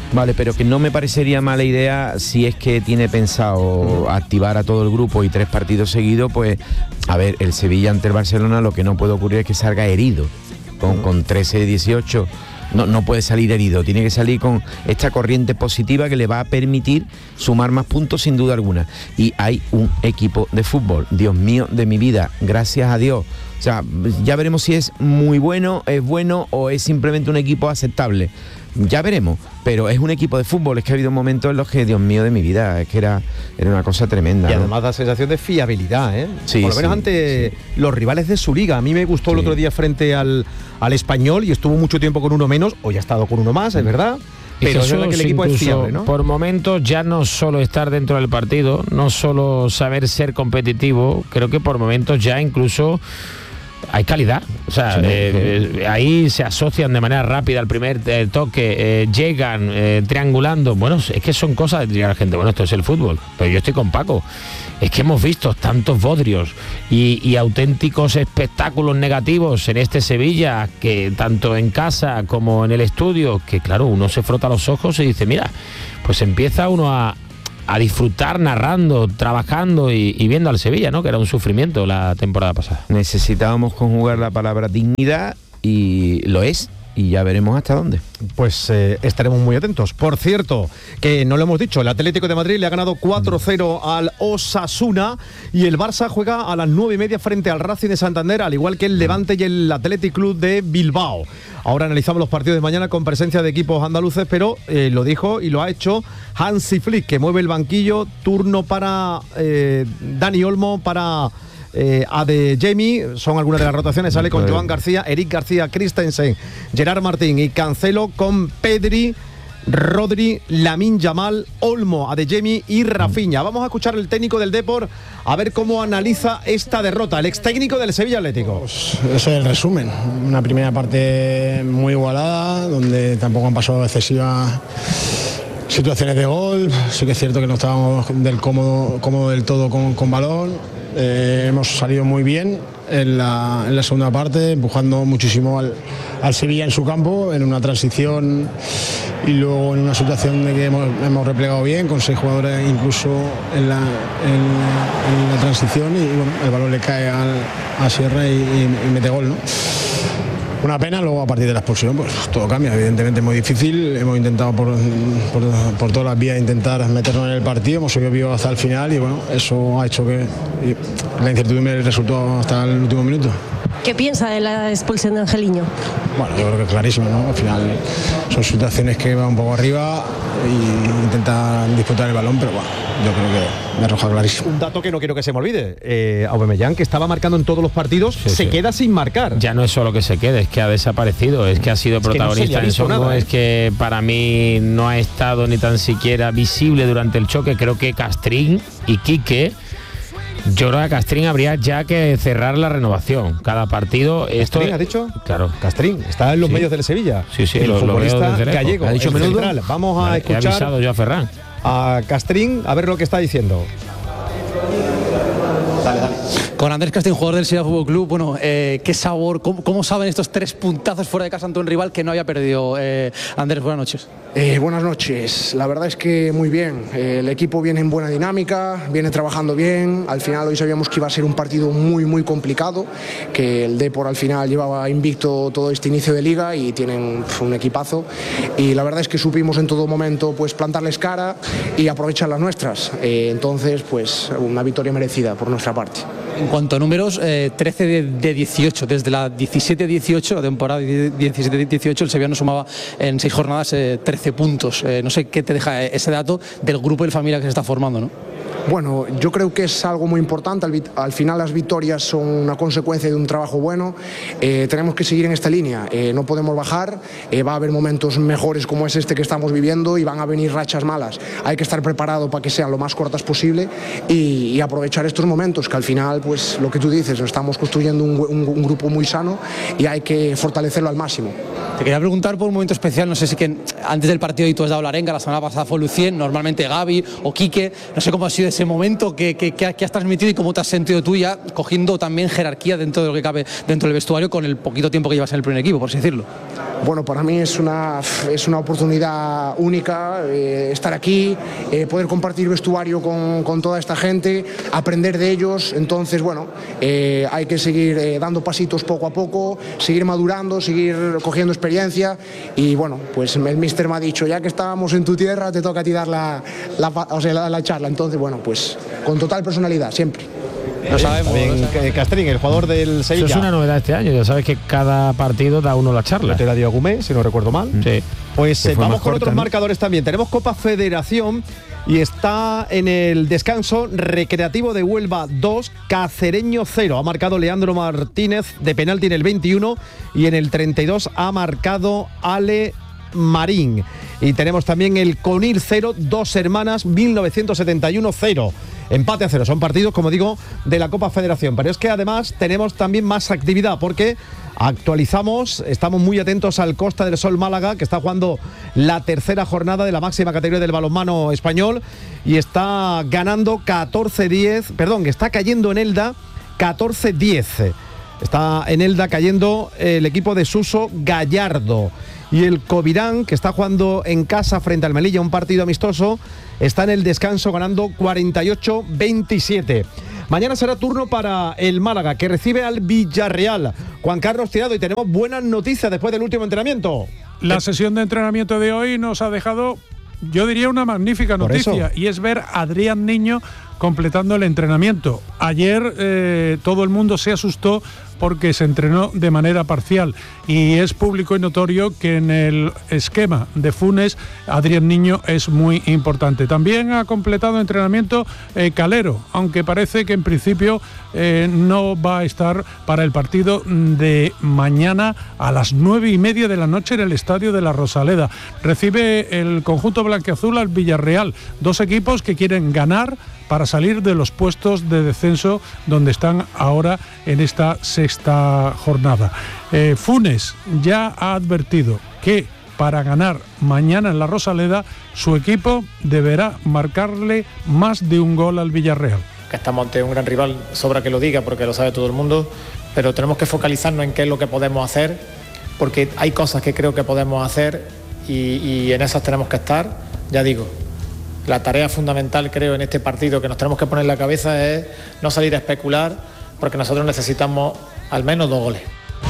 Vale, pero que no me parecería mala idea si es que tiene pensado activar a todo el grupo y tres partidos seguidos, pues, a ver, el Sevilla ante el Barcelona lo que no puede ocurrir es que salga herido, con, con trece dieciocho. No, no puede salir herido, tiene que salir con esta corriente positiva que le va a permitir sumar más puntos sin duda alguna. Y hay un equipo de fútbol, Dios mío de mi vida, gracias a Dios. O sea, ya veremos si es muy bueno, es bueno o es simplemente un equipo aceptable. Ya veremos, pero es un equipo de fútbol. Es que ha habido momentos en los que, Dios mío de mi vida, es que era, era una cosa tremenda. Y ¿no? además da sensación de fiabilidad, ¿eh? Sí, por lo menos sí, ante sí. los rivales de su liga. A mí me gustó sí. el otro día frente al, al Español y estuvo mucho tiempo con uno menos, hoy ha estado con uno más, es verdad. Pero es verdad que el equipo es fiable, ¿no? Por momentos ya no solo estar dentro del partido, no solo saber ser competitivo, creo que por momentos ya incluso hay calidad, o sea, sí, eh, sí. Eh, ahí se asocian de manera rápida al primer eh, toque, eh, llegan eh, triangulando, bueno, es que son cosas de diría la gente, bueno, esto es el fútbol, pero yo estoy con Paco, es que hemos visto tantos bodrios y, y auténticos espectáculos negativos en este Sevilla, que tanto en casa como en el estudio, que claro, uno se frota los ojos y dice, mira, pues empieza uno a a disfrutar narrando, trabajando y, y viendo al Sevilla, ¿no? Que era un sufrimiento la temporada pasada. Necesitábamos conjugar la palabra dignidad y lo es. Y ya veremos hasta dónde. Pues eh, estaremos muy atentos. Por cierto, que no lo hemos dicho, el Atlético de Madrid le ha ganado cuatro cero al Osasuna y el Barça juega a las nueve y media frente al Racing de Santander, al igual que el Levante y el Athletic Club de Bilbao. Ahora analizamos los partidos de mañana con presencia de equipos andaluces, pero eh, lo dijo y lo ha hecho Hansi Flick, que mueve el banquillo. Turno para eh, Dani Olmo, para... Eh, a de Jamie, son algunas de las rotaciones, sale con Joan García, Eric García, Christensen, Gerard Martín y Cancelo, con Pedri, Rodri, Lamine Yamal, Olmo, Adeyemi y Rafinha. Vamos a escuchar el técnico del Depor a ver cómo analiza esta derrota, el ex técnico del Sevilla Atlético. Pues ese es el resumen, una primera parte muy igualada, donde tampoco han pasado excesivas situaciones de gol. Sí que es cierto que no estábamos del cómodo, cómodo del todo con, con balón. Eh, hemos salido muy bien en la, en la segunda parte, empujando muchísimo al, al Sevilla en su campo, en una transición y luego en una situación de que hemos, hemos replegado bien, con seis jugadores incluso en la, en, en la transición, y bueno, el balón le cae al, a Sierra y, y, y mete gol, ¿no? Una pena. Luego a partir de la expulsión pues todo cambia, evidentemente es muy difícil, hemos intentado por, por, por todas las vías intentar meternos en el partido, hemos seguido vivos hasta el final y bueno, eso ha hecho que la incertidumbre resultó hasta el último minuto. ¿Qué piensa de la expulsión de Angeliño? Bueno, yo creo que es clarísimo, ¿no? Al final son situaciones que van un poco arriba y intentan disputar el balón, pero bueno, yo creo que me arroja clarísimo. Un dato que no quiero que se me olvide, eh, Aubameyang, que estaba marcando en todos los partidos, sí, se sí. queda sin marcar. Ya no es solo que se quede, es que ha desaparecido, es que ha sido es protagonista en eso, nada, ¿eh? Es que para mí no ha estado ni tan siquiera visible durante el choque. Creo que Castrín y Quique, yo creo que a Castrín habría ya que cerrar la renovación. Cada partido... Esto ¿Castrín ha dicho? Claro. Castrín, está en los sí. medios del Sevilla. Sí, sí, el lo, futbolista lo veo gallego. ¿Ha dicho menudo? Central. Vamos a vale, escuchar... He avisado yo a Ferran. A Castrín, a ver lo que está diciendo. Dale, dale. Con Andrés Castrín, jugador del Sevilla Fútbol Club, bueno, eh, qué sabor, cómo, cómo saben estos tres puntazos fuera de casa ante un rival que no había perdido. Eh, Andrés, buenas noches. Eh, buenas noches, la verdad es que muy bien, eh, el equipo viene en buena dinámica, viene trabajando bien, al final hoy sabíamos que iba a ser un partido muy muy complicado, que el Depor al final llevaba invicto todo este inicio de liga y tienen pf, un equipazo, y la verdad es que supimos en todo momento pues plantarles cara y aprovechar las nuestras, eh, entonces pues una victoria merecida por nuestra parte. En cuanto a números, eh, trece de dieciocho, desde la diecisiete dieciocho, la temporada diecisiete dieciocho, el Sevilla no sumaba en seis jornadas eh, trece puntos. Eh, no sé qué te deja ese dato del grupo y de familia que se está formando, ¿no? Bueno, yo creo que es algo muy importante. Al, al final las victorias son una consecuencia de un trabajo bueno. Eh, tenemos que seguir en esta línea. Eh, no podemos bajar. Eh, va a haber momentos mejores como es este que estamos viviendo y van a venir rachas malas. Hay que estar preparado para que sean lo más cortas posible y, y aprovechar estos momentos, que al final, pues lo que tú dices, estamos construyendo un, un, un grupo muy sano y hay que fortalecerlo al máximo. Te quería preguntar por un momento especial, no sé si que antes del partido y tú has dado la arenga, la semana pasada fue Lucien, normalmente Gaby o Quique, no sé cómo ha sido ese momento que, que, que has transmitido y cómo te has sentido tú ya cogiendo también jerarquía dentro de lo que cabe dentro del vestuario con el poquito tiempo que llevas en el primer equipo, por así decirlo. bueno, para mí es una, es una oportunidad única eh, estar aquí, eh, poder compartir vestuario con, con toda esta gente, aprender de ellos. Entonces, bueno, eh, hay que seguir eh, dando pasitos poco a poco, seguir madurando, seguir cogiendo experiencia y bueno, pues el míster me ha dicho, ya que estábamos en tu tierra, te toca a ti dar la, la, o sea, la, la charla. Entonces, bueno, pues con total personalidad, siempre. Lo sabemos. También Castrín, el jugador del Sevilla. Eso es una novedad este año, ya sabes que cada partido da uno la charla. Te la dio Agumé, si no recuerdo mal. Sí. Pues eh, vamos con corta, otros ¿no? marcadores también. Tenemos Copa Federación y está en el descanso Recreativo de Huelva dos, Cacereño cero. Ha marcado Leandro Martínez de penalti en el veintiuno y en el treinta y dos ha marcado Ale Marín. Y tenemos también el Conil cero, Dos Hermanas mil novecientos setenta y uno cero. Empate a cero. Son partidos, como digo, de la Copa Federación. Pero es que además tenemos también más actividad porque actualizamos, estamos muy atentos al Costa del Sol Málaga, que está jugando la tercera jornada de la máxima categoría del balonmano español y está ganando catorce diez, perdón, que está cayendo en Elda catorce diez. Está en Elda cayendo el equipo de Suso Gallardo. Y el Covirán, que está jugando en casa frente al Melilla, un partido amistoso, está en el descanso ganando cuarenta y ocho veintisiete. Mañana será turno para el Málaga, que recibe al Villarreal. Juan Carlos Tirado, y tenemos buenas noticias después del último entrenamiento. La sesión de entrenamiento de hoy nos ha dejado, yo diría, una magnífica noticia, y es ver a Adrián Niño completando el entrenamiento. Ayer eh, todo el mundo se asustó porque se entrenó de manera parcial y es público y notorio que en el esquema de Funes Adrián Niño es muy importante. También ha completado entrenamiento eh, Calero, aunque parece que en principio eh, no va a estar para el partido de mañana a las nueve y media de la noche en el Estadio de la Rosaleda. Recibe el conjunto blanquiazul al Villarreal, dos equipos que quieren ganar para salir de los puestos de descenso donde están ahora en esta sexta jornada. Eh, Funes ya ha advertido que para ganar mañana en la Rosaleda su equipo deberá marcarle más de un gol al Villarreal. Que estamos ante un gran rival, sobra que lo diga porque lo sabe todo el mundo, pero tenemos que focalizarnos en qué es lo que podemos hacer, porque hay cosas que creo que podemos hacer y, y en esas tenemos que estar. Ya digo, la tarea fundamental, creo, en este partido que nos tenemos que poner en la cabeza es no salir a especular, porque nosotros necesitamos al menos dos goles.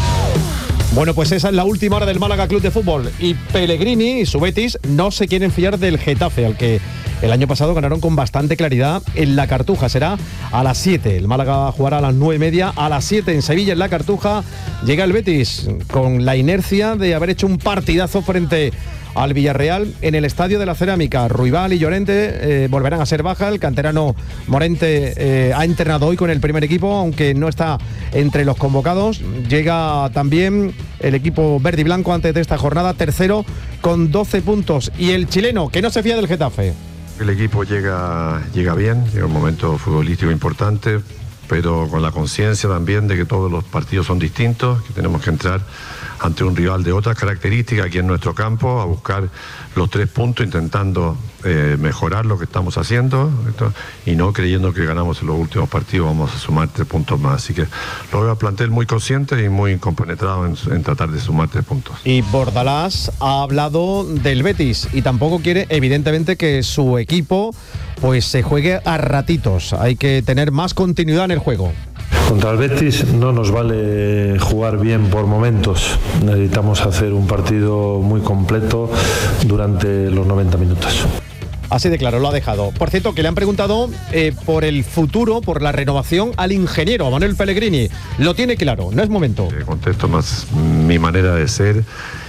Bueno, pues esa es la última hora del Málaga Club de Fútbol. Y Pellegrini y su Betis no se quieren fiar del Getafe, al que el año pasado ganaron con bastante claridad en la Cartuja. Será a las siete. El Málaga jugará a las nueve y media. A las siete en Sevilla, en la Cartuja, llega el Betis con la inercia de haber hecho un partidazo frente al Villarreal en el Estadio de la Cerámica. Ruibal y Llorente eh, volverán a ser baja. El canterano Morente eh, ha entrenado hoy con el primer equipo, aunque no está entre los convocados. Llega también el equipo verde y blanco antes de esta jornada, tercero con doce puntos. Y el chileno, que no se fía del Getafe. El equipo llega, llega bien, llega un momento futbolístico importante, pero con la conciencia también de que todos los partidos son distintos, que tenemos que entrar ante un rival de otras características aquí en nuestro campo, a buscar los tres puntos, intentando eh, mejorar lo que estamos haciendo, esto, y no creyendo que ganamos en los últimos partidos vamos a sumar tres puntos más. Así que lo veo al plantel muy consciente y muy compenetrado en, en tratar de sumar tres puntos. Y Bordalás ha hablado del Betis y tampoco quiere, evidentemente, que su equipo pues se juegue a ratitos. Hay que tener más continuidad en el juego. Contra el Betis no nos vale jugar bien por momentos. Necesitamos hacer un partido muy completo durante los noventa minutos. Así de claro, lo ha dejado. Por cierto, que le han preguntado eh, por el futuro, por la renovación al ingeniero, a Manuel Pellegrini. Lo tiene claro, no es momento. Eh, contesto más mi manera de ser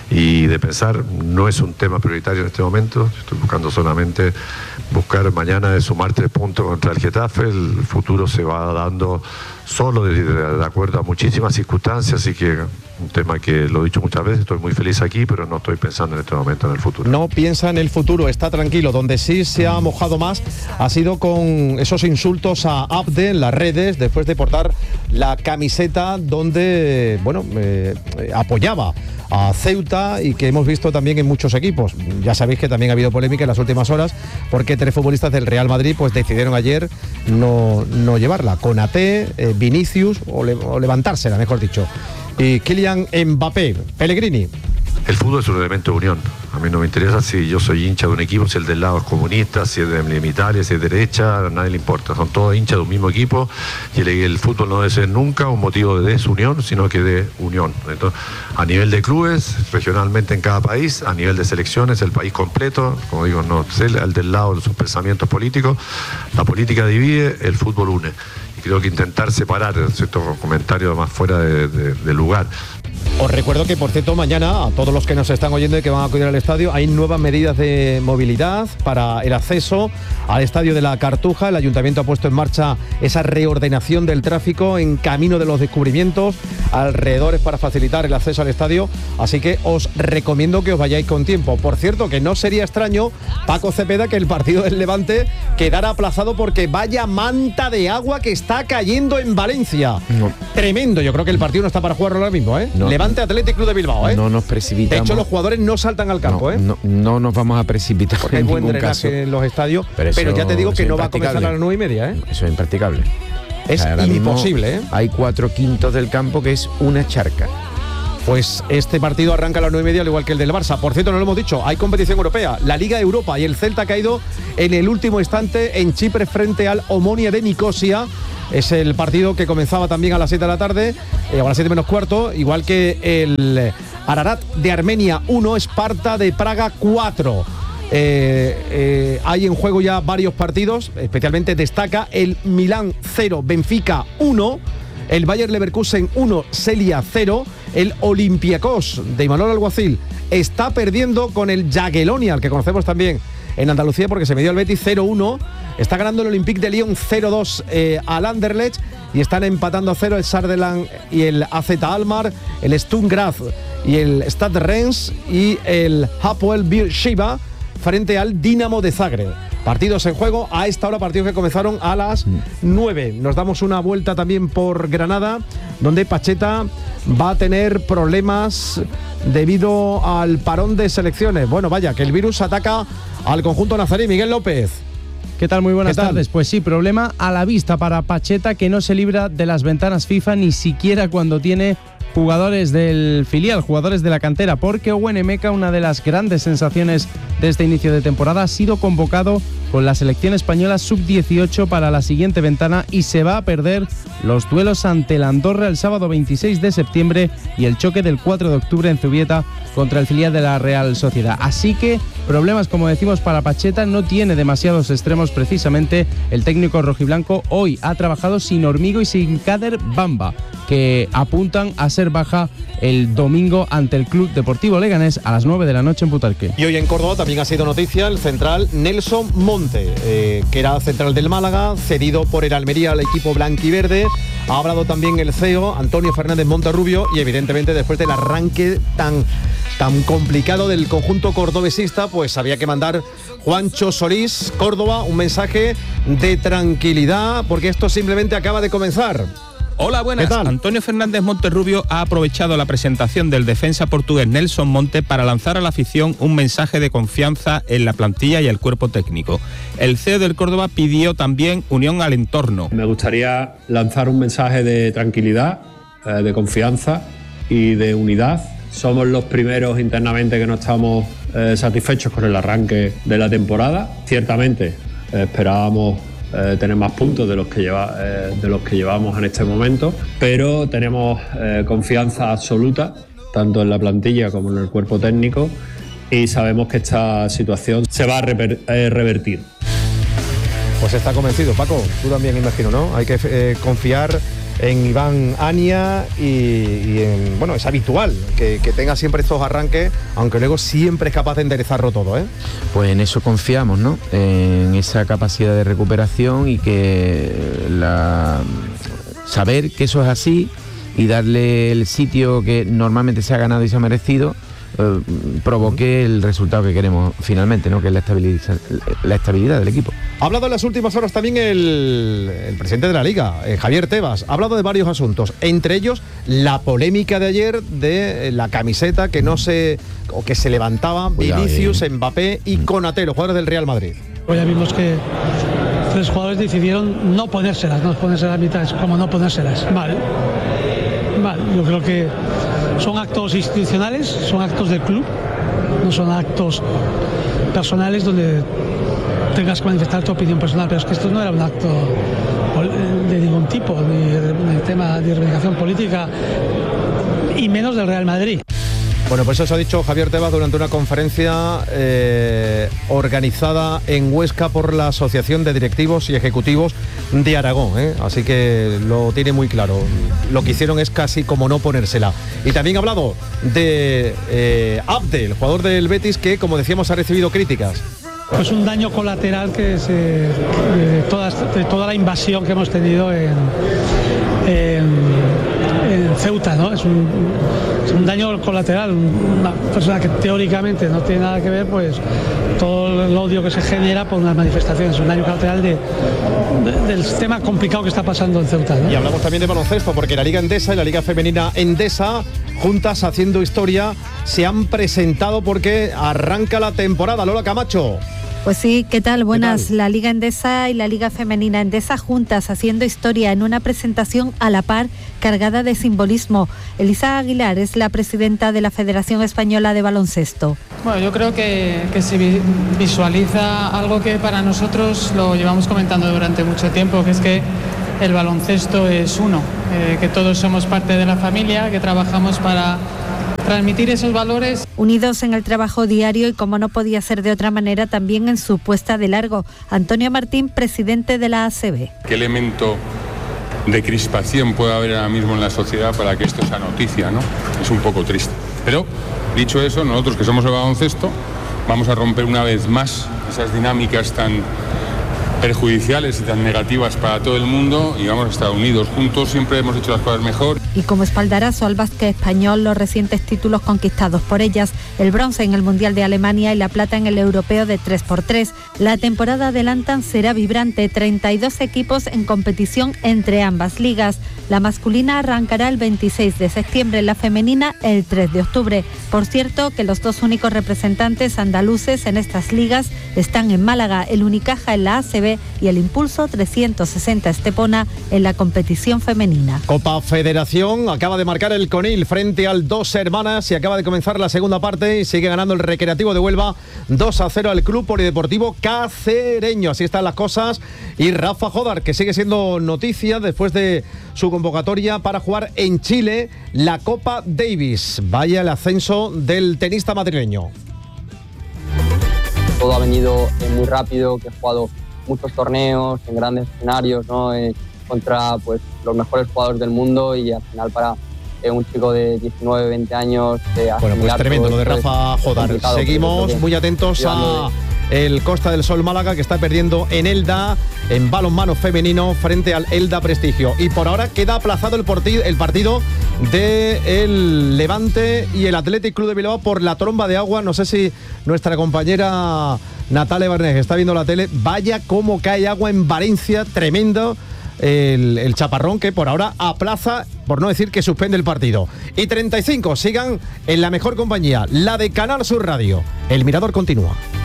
y de pensar. No es un tema prioritario en este momento. Estoy buscando solamente buscar mañana de sumar tres puntos contra el Getafe. El futuro se va dando solo de, de, de acuerdo a muchísimas circunstancias, así que un tema que lo he dicho muchas veces, estoy muy feliz aquí, pero no estoy pensando en este momento en el futuro. No piensa en el futuro, está tranquilo. Donde sí se ha mojado más ha sido con esos insultos a Abde en las redes después de portar la camiseta donde, bueno, eh, apoyaba a Ceuta y que hemos visto también en muchos equipos. Ya sabéis que también ha habido polémica en las últimas horas porque tres futbolistas del Real Madrid pues decidieron ayer no, no llevarla. Konaté, eh, Vinicius o, le, o levantársela, mejor dicho. Y Kylian Mbappé. Pellegrini. El fútbol es un elemento de unión. A mí no me interesa si yo soy hincha de un equipo, si el del lado es comunista, si es de Italia, si es de derecha, a nadie le importa. Son todos hinchas de un mismo equipo y el, el fútbol no debe ser nunca un motivo de desunión, sino que de unión. Entonces, a nivel de clubes, regionalmente en cada país, a nivel de selecciones, el país completo, como digo, no sé, el del lado de sus pensamientos políticos, la política divide, el fútbol une. Y creo que intentar separar ciertos comentarios más fuera de, de, de lugar. Os recuerdo que, por cierto, mañana, a todos los que nos están oyendo y que van a acudir al estadio, hay nuevas medidas de movilidad para el acceso al estadio de la Cartuja. El Ayuntamiento ha puesto en marcha esa reordenación del tráfico en camino de los descubrimientos, alrededores para facilitar el acceso al estadio. Así que os recomiendo que os vayáis con tiempo. Por cierto, que no sería extraño, Paco Cepeda, que el partido del Levante quedara aplazado porque vaya manta de agua que está cayendo en Valencia. No. Tremendo. Yo creo que el partido no está para jugarlo ahora mismo, ¿eh? No. Levante Athletic Club de Bilbao, ¿eh? No nos precipitamos. De hecho, los jugadores no saltan al campo, no, ¿eh? No, no nos vamos a precipitar porque en hay buen ningún drenaje caso. En los estadios, pero, pero, eso, pero ya te digo que no va a comenzar a las nueve y media, ¿eh? Eso es impracticable. Es o sea, imposible, ¿eh? Hay cuatro quintos del campo que es una charca. Pues este partido arranca a las nueve y media, al igual que el del Barça. Por cierto, no lo hemos dicho, hay competición europea, la Liga Europa, y el Celta ha caído en el último instante en Chipre frente al Omonia de Nicosia. Es el partido que comenzaba también a las siete de la tarde, eh, a las siete menos cuarto, igual que el Ararat de Armenia uno, Esparta de Praga cuatro. Eh, eh, hay en juego ya varios partidos, especialmente destaca el Milán cero, Benfica uno, el Bayer Leverkusen uno, Celia cero, el Olympiacos de Imanol Alguacil está perdiendo con el Jagiellonia, al que conocemos también en Andalucía porque se midió al Betis cero uno, está ganando el Olympique de Lyon cero dos eh, al Anderlecht y están empatando a cero el Sunderland y el A Z Alkmaar, el Sturm Graz y el Stade Reims y el Hapoel Beersheva frente al Dinamo de Zagreb. Partidos en juego a esta hora, partidos que comenzaron a las nueve. Nos damos una vuelta también por Granada, donde Pacheta va a tener problemas debido al parón de selecciones. Bueno, vaya, que el virus ataca al conjunto nazarí. Miguel López. ¿Qué tal? Muy buenas ¿Qué tal? tardes. Pues sí, problema a la vista para Pacheta, que no se libra de las ventanas FIFA ni siquiera cuando tiene jugadores del filial, jugadores de la cantera, porque Owen Emeka, una de las grandes sensaciones de este inicio de temporada, ha sido convocado con la selección española sub dieciocho para la siguiente ventana y se va a perder los duelos ante el Andorra el sábado veintiséis de septiembre y el choque del cuatro de octubre en Zubieta contra el filial de la Real Sociedad. Así que problemas, como decimos, para Pacheta. No tiene demasiados extremos precisamente. El técnico rojiblanco hoy ha trabajado sin Hormigo y sin Kader Bamba, que apuntan a ser baja el domingo ante el Club Deportivo Leganés a las nueve de la noche en Butarque. Y hoy en Córdoba también ha sido noticia el central Nelson Monte, eh, que era central del Málaga, cedido por el Almería al equipo blanquiverde. Ha hablado también el C E O, Antonio Fernández Monterrubio, y evidentemente después del arranque tan, tan complicado del conjunto cordobesista, pues había que mandar Juancho Solís, Córdoba, un mensaje de tranquilidad, porque esto simplemente acaba de comenzar. Hola, buenas. Antonio Fernández Monterrubio ha aprovechado la presentación del defensa portugués Nelson Monte para lanzar a la afición un mensaje de confianza en la plantilla y el cuerpo técnico. El C E O del Córdoba pidió también unión al entorno. Me gustaría lanzar un mensaje de tranquilidad, eh, de confianza y de unidad. Somos los primeros internamente que no estamos eh, satisfechos con el arranque de la temporada. Ciertamente eh, esperábamos Eh, tener más puntos de los que lleva, eh, de los que llevamos en este momento, pero tenemos eh, confianza absoluta tanto en la plantilla como en el cuerpo técnico y sabemos que esta situación se va a reper, eh, revertir. Pues está convencido, Paco, tú también imagino, ¿no? Hay que eh, confiar en Iván Ania y, y en, bueno, es habitual que, que tenga siempre estos arranques, aunque luego siempre es capaz de enderezarlo todo, ¿eh? Pues en eso confiamos, ¿no? En esa capacidad de recuperación y que la saber que eso es así y darle el sitio que normalmente se ha ganado y se ha merecido, eh, provoque el resultado que queremos finalmente, ¿no? Que es la estabilidad, la estabilidad del equipo. Ha hablado en las últimas horas también el, el presidente de la Liga, eh, Javier Tebas. Ha hablado de varios asuntos, entre ellos la polémica de ayer de la camiseta que no se o que se levantaba Vinicius, Mbappé y Konaté, los jugadores del Real Madrid. Hoy ya vimos que tres jugadores decidieron no ponérselas, no ponérselas a mitad, como no ponérselas. Vale. Vale, yo creo que son actos institucionales, son actos del club, no son actos personales donde tengas que manifestar tu opinión personal, pero es que esto no era un acto de ningún tipo, ni de tema de reivindicación política, y menos del Real Madrid. Bueno, pues eso ha dicho Javier Tebas durante una conferencia eh, organizada en Huesca por la Asociación de Directivos y Ejecutivos de Aragón, ¿eh? Así que lo tiene muy claro. Lo que hicieron es casi como no ponérsela. Y también ha hablado de eh, Abde, el jugador del Betis, que, como decíamos, ha recibido críticas. Pues un daño colateral que se, de, toda, de toda la invasión que hemos tenido en, en, en Ceuta, ¿no? Es un, es un daño colateral, una persona que teóricamente no tiene nada que ver, pues todo el odio que se genera por unas manifestaciones, un daño colateral de, de, del tema complicado que está pasando en Ceuta, ¿no? Y hablamos también de baloncesto, porque la Liga Endesa y la Liga Femenina Endesa, juntas haciendo historia, se han presentado porque arranca la temporada. Lola Camacho. Pues sí, ¿qué tal? Buenas. ¿Qué tal? La Liga Endesa y la Liga Femenina Endesa juntas haciendo historia en una presentación a la par cargada de simbolismo. Elisa Aguilar es la presidenta de la Federación Española de Baloncesto. Bueno, yo creo que, que se visualiza algo que para nosotros lo llevamos comentando durante mucho tiempo, que es que el baloncesto es uno, eh, que todos somos parte de la familia, que trabajamos para transmitir esos valores. Unidos en el trabajo diario y, como no podía ser de otra manera, también en su puesta de largo. Antonio Martín, presidente de la A C B. ¿Qué elemento de crispación puede haber ahora mismo en la sociedad para que esto sea noticia, ¿no? Es un poco triste. Pero, dicho eso, nosotros que somos el baloncesto, vamos a romper una vez más esas dinámicas tan perjudiciales y tan negativas para todo el mundo, y vamos a estar unidos juntos. Siempre hemos hecho las cosas mejor. Y como espaldarazo al básquet español, los recientes títulos conquistados por ellas, el bronce en el Mundial de Alemania y la plata en el Europeo de tres por tres. La temporada, adelantan, será vibrante, treinta y dos equipos en competición entre ambas ligas. La masculina arrancará el veintiséis de septiembre, la femenina el tres de octubre. Por cierto, que los dos únicos representantes andaluces en estas ligas están en Málaga, el Unicaja en la A C B y el Impulso trescientos sesenta Estepona en la competición femenina. Copa Federación, acaba de marcar el Conil frente al Dos Hermanas y acaba de comenzar la segunda parte y sigue ganando el Recreativo de Huelva dos a cero al Club Polideportivo Cacereño. Así están las cosas. Y Rafa Jodar, que sigue siendo noticia después de su convocatoria para jugar en Chile la Copa Davis. Vaya el ascenso del tenista madrileño. Todo ha venido muy rápido, que he jugado muchos torneos en grandes escenarios, ¿no? Eh, contra pues los mejores jugadores del mundo, y al final para eh, un chico de diecinueve, veinte años eh, bueno, pues tremendo lo de Rafa Jodar. Seguimos muy atentos a el Costa del Sol Málaga, que está perdiendo en Elda en balonmano femenino frente al Elda Prestigio. Y por ahora queda aplazado el partido, el partido del Levante y el Athletic Club de Bilbao por la tromba de agua. No sé si nuestra compañera Natalia Barnés está viendo la tele. Vaya cómo cae agua en Valencia, tremendo el, el chaparrón, que por ahora aplaza, por no decir que suspende el partido. Y treinta y cinco, sigan en la mejor compañía, la de Canal Sur Radio. El Mirador continúa.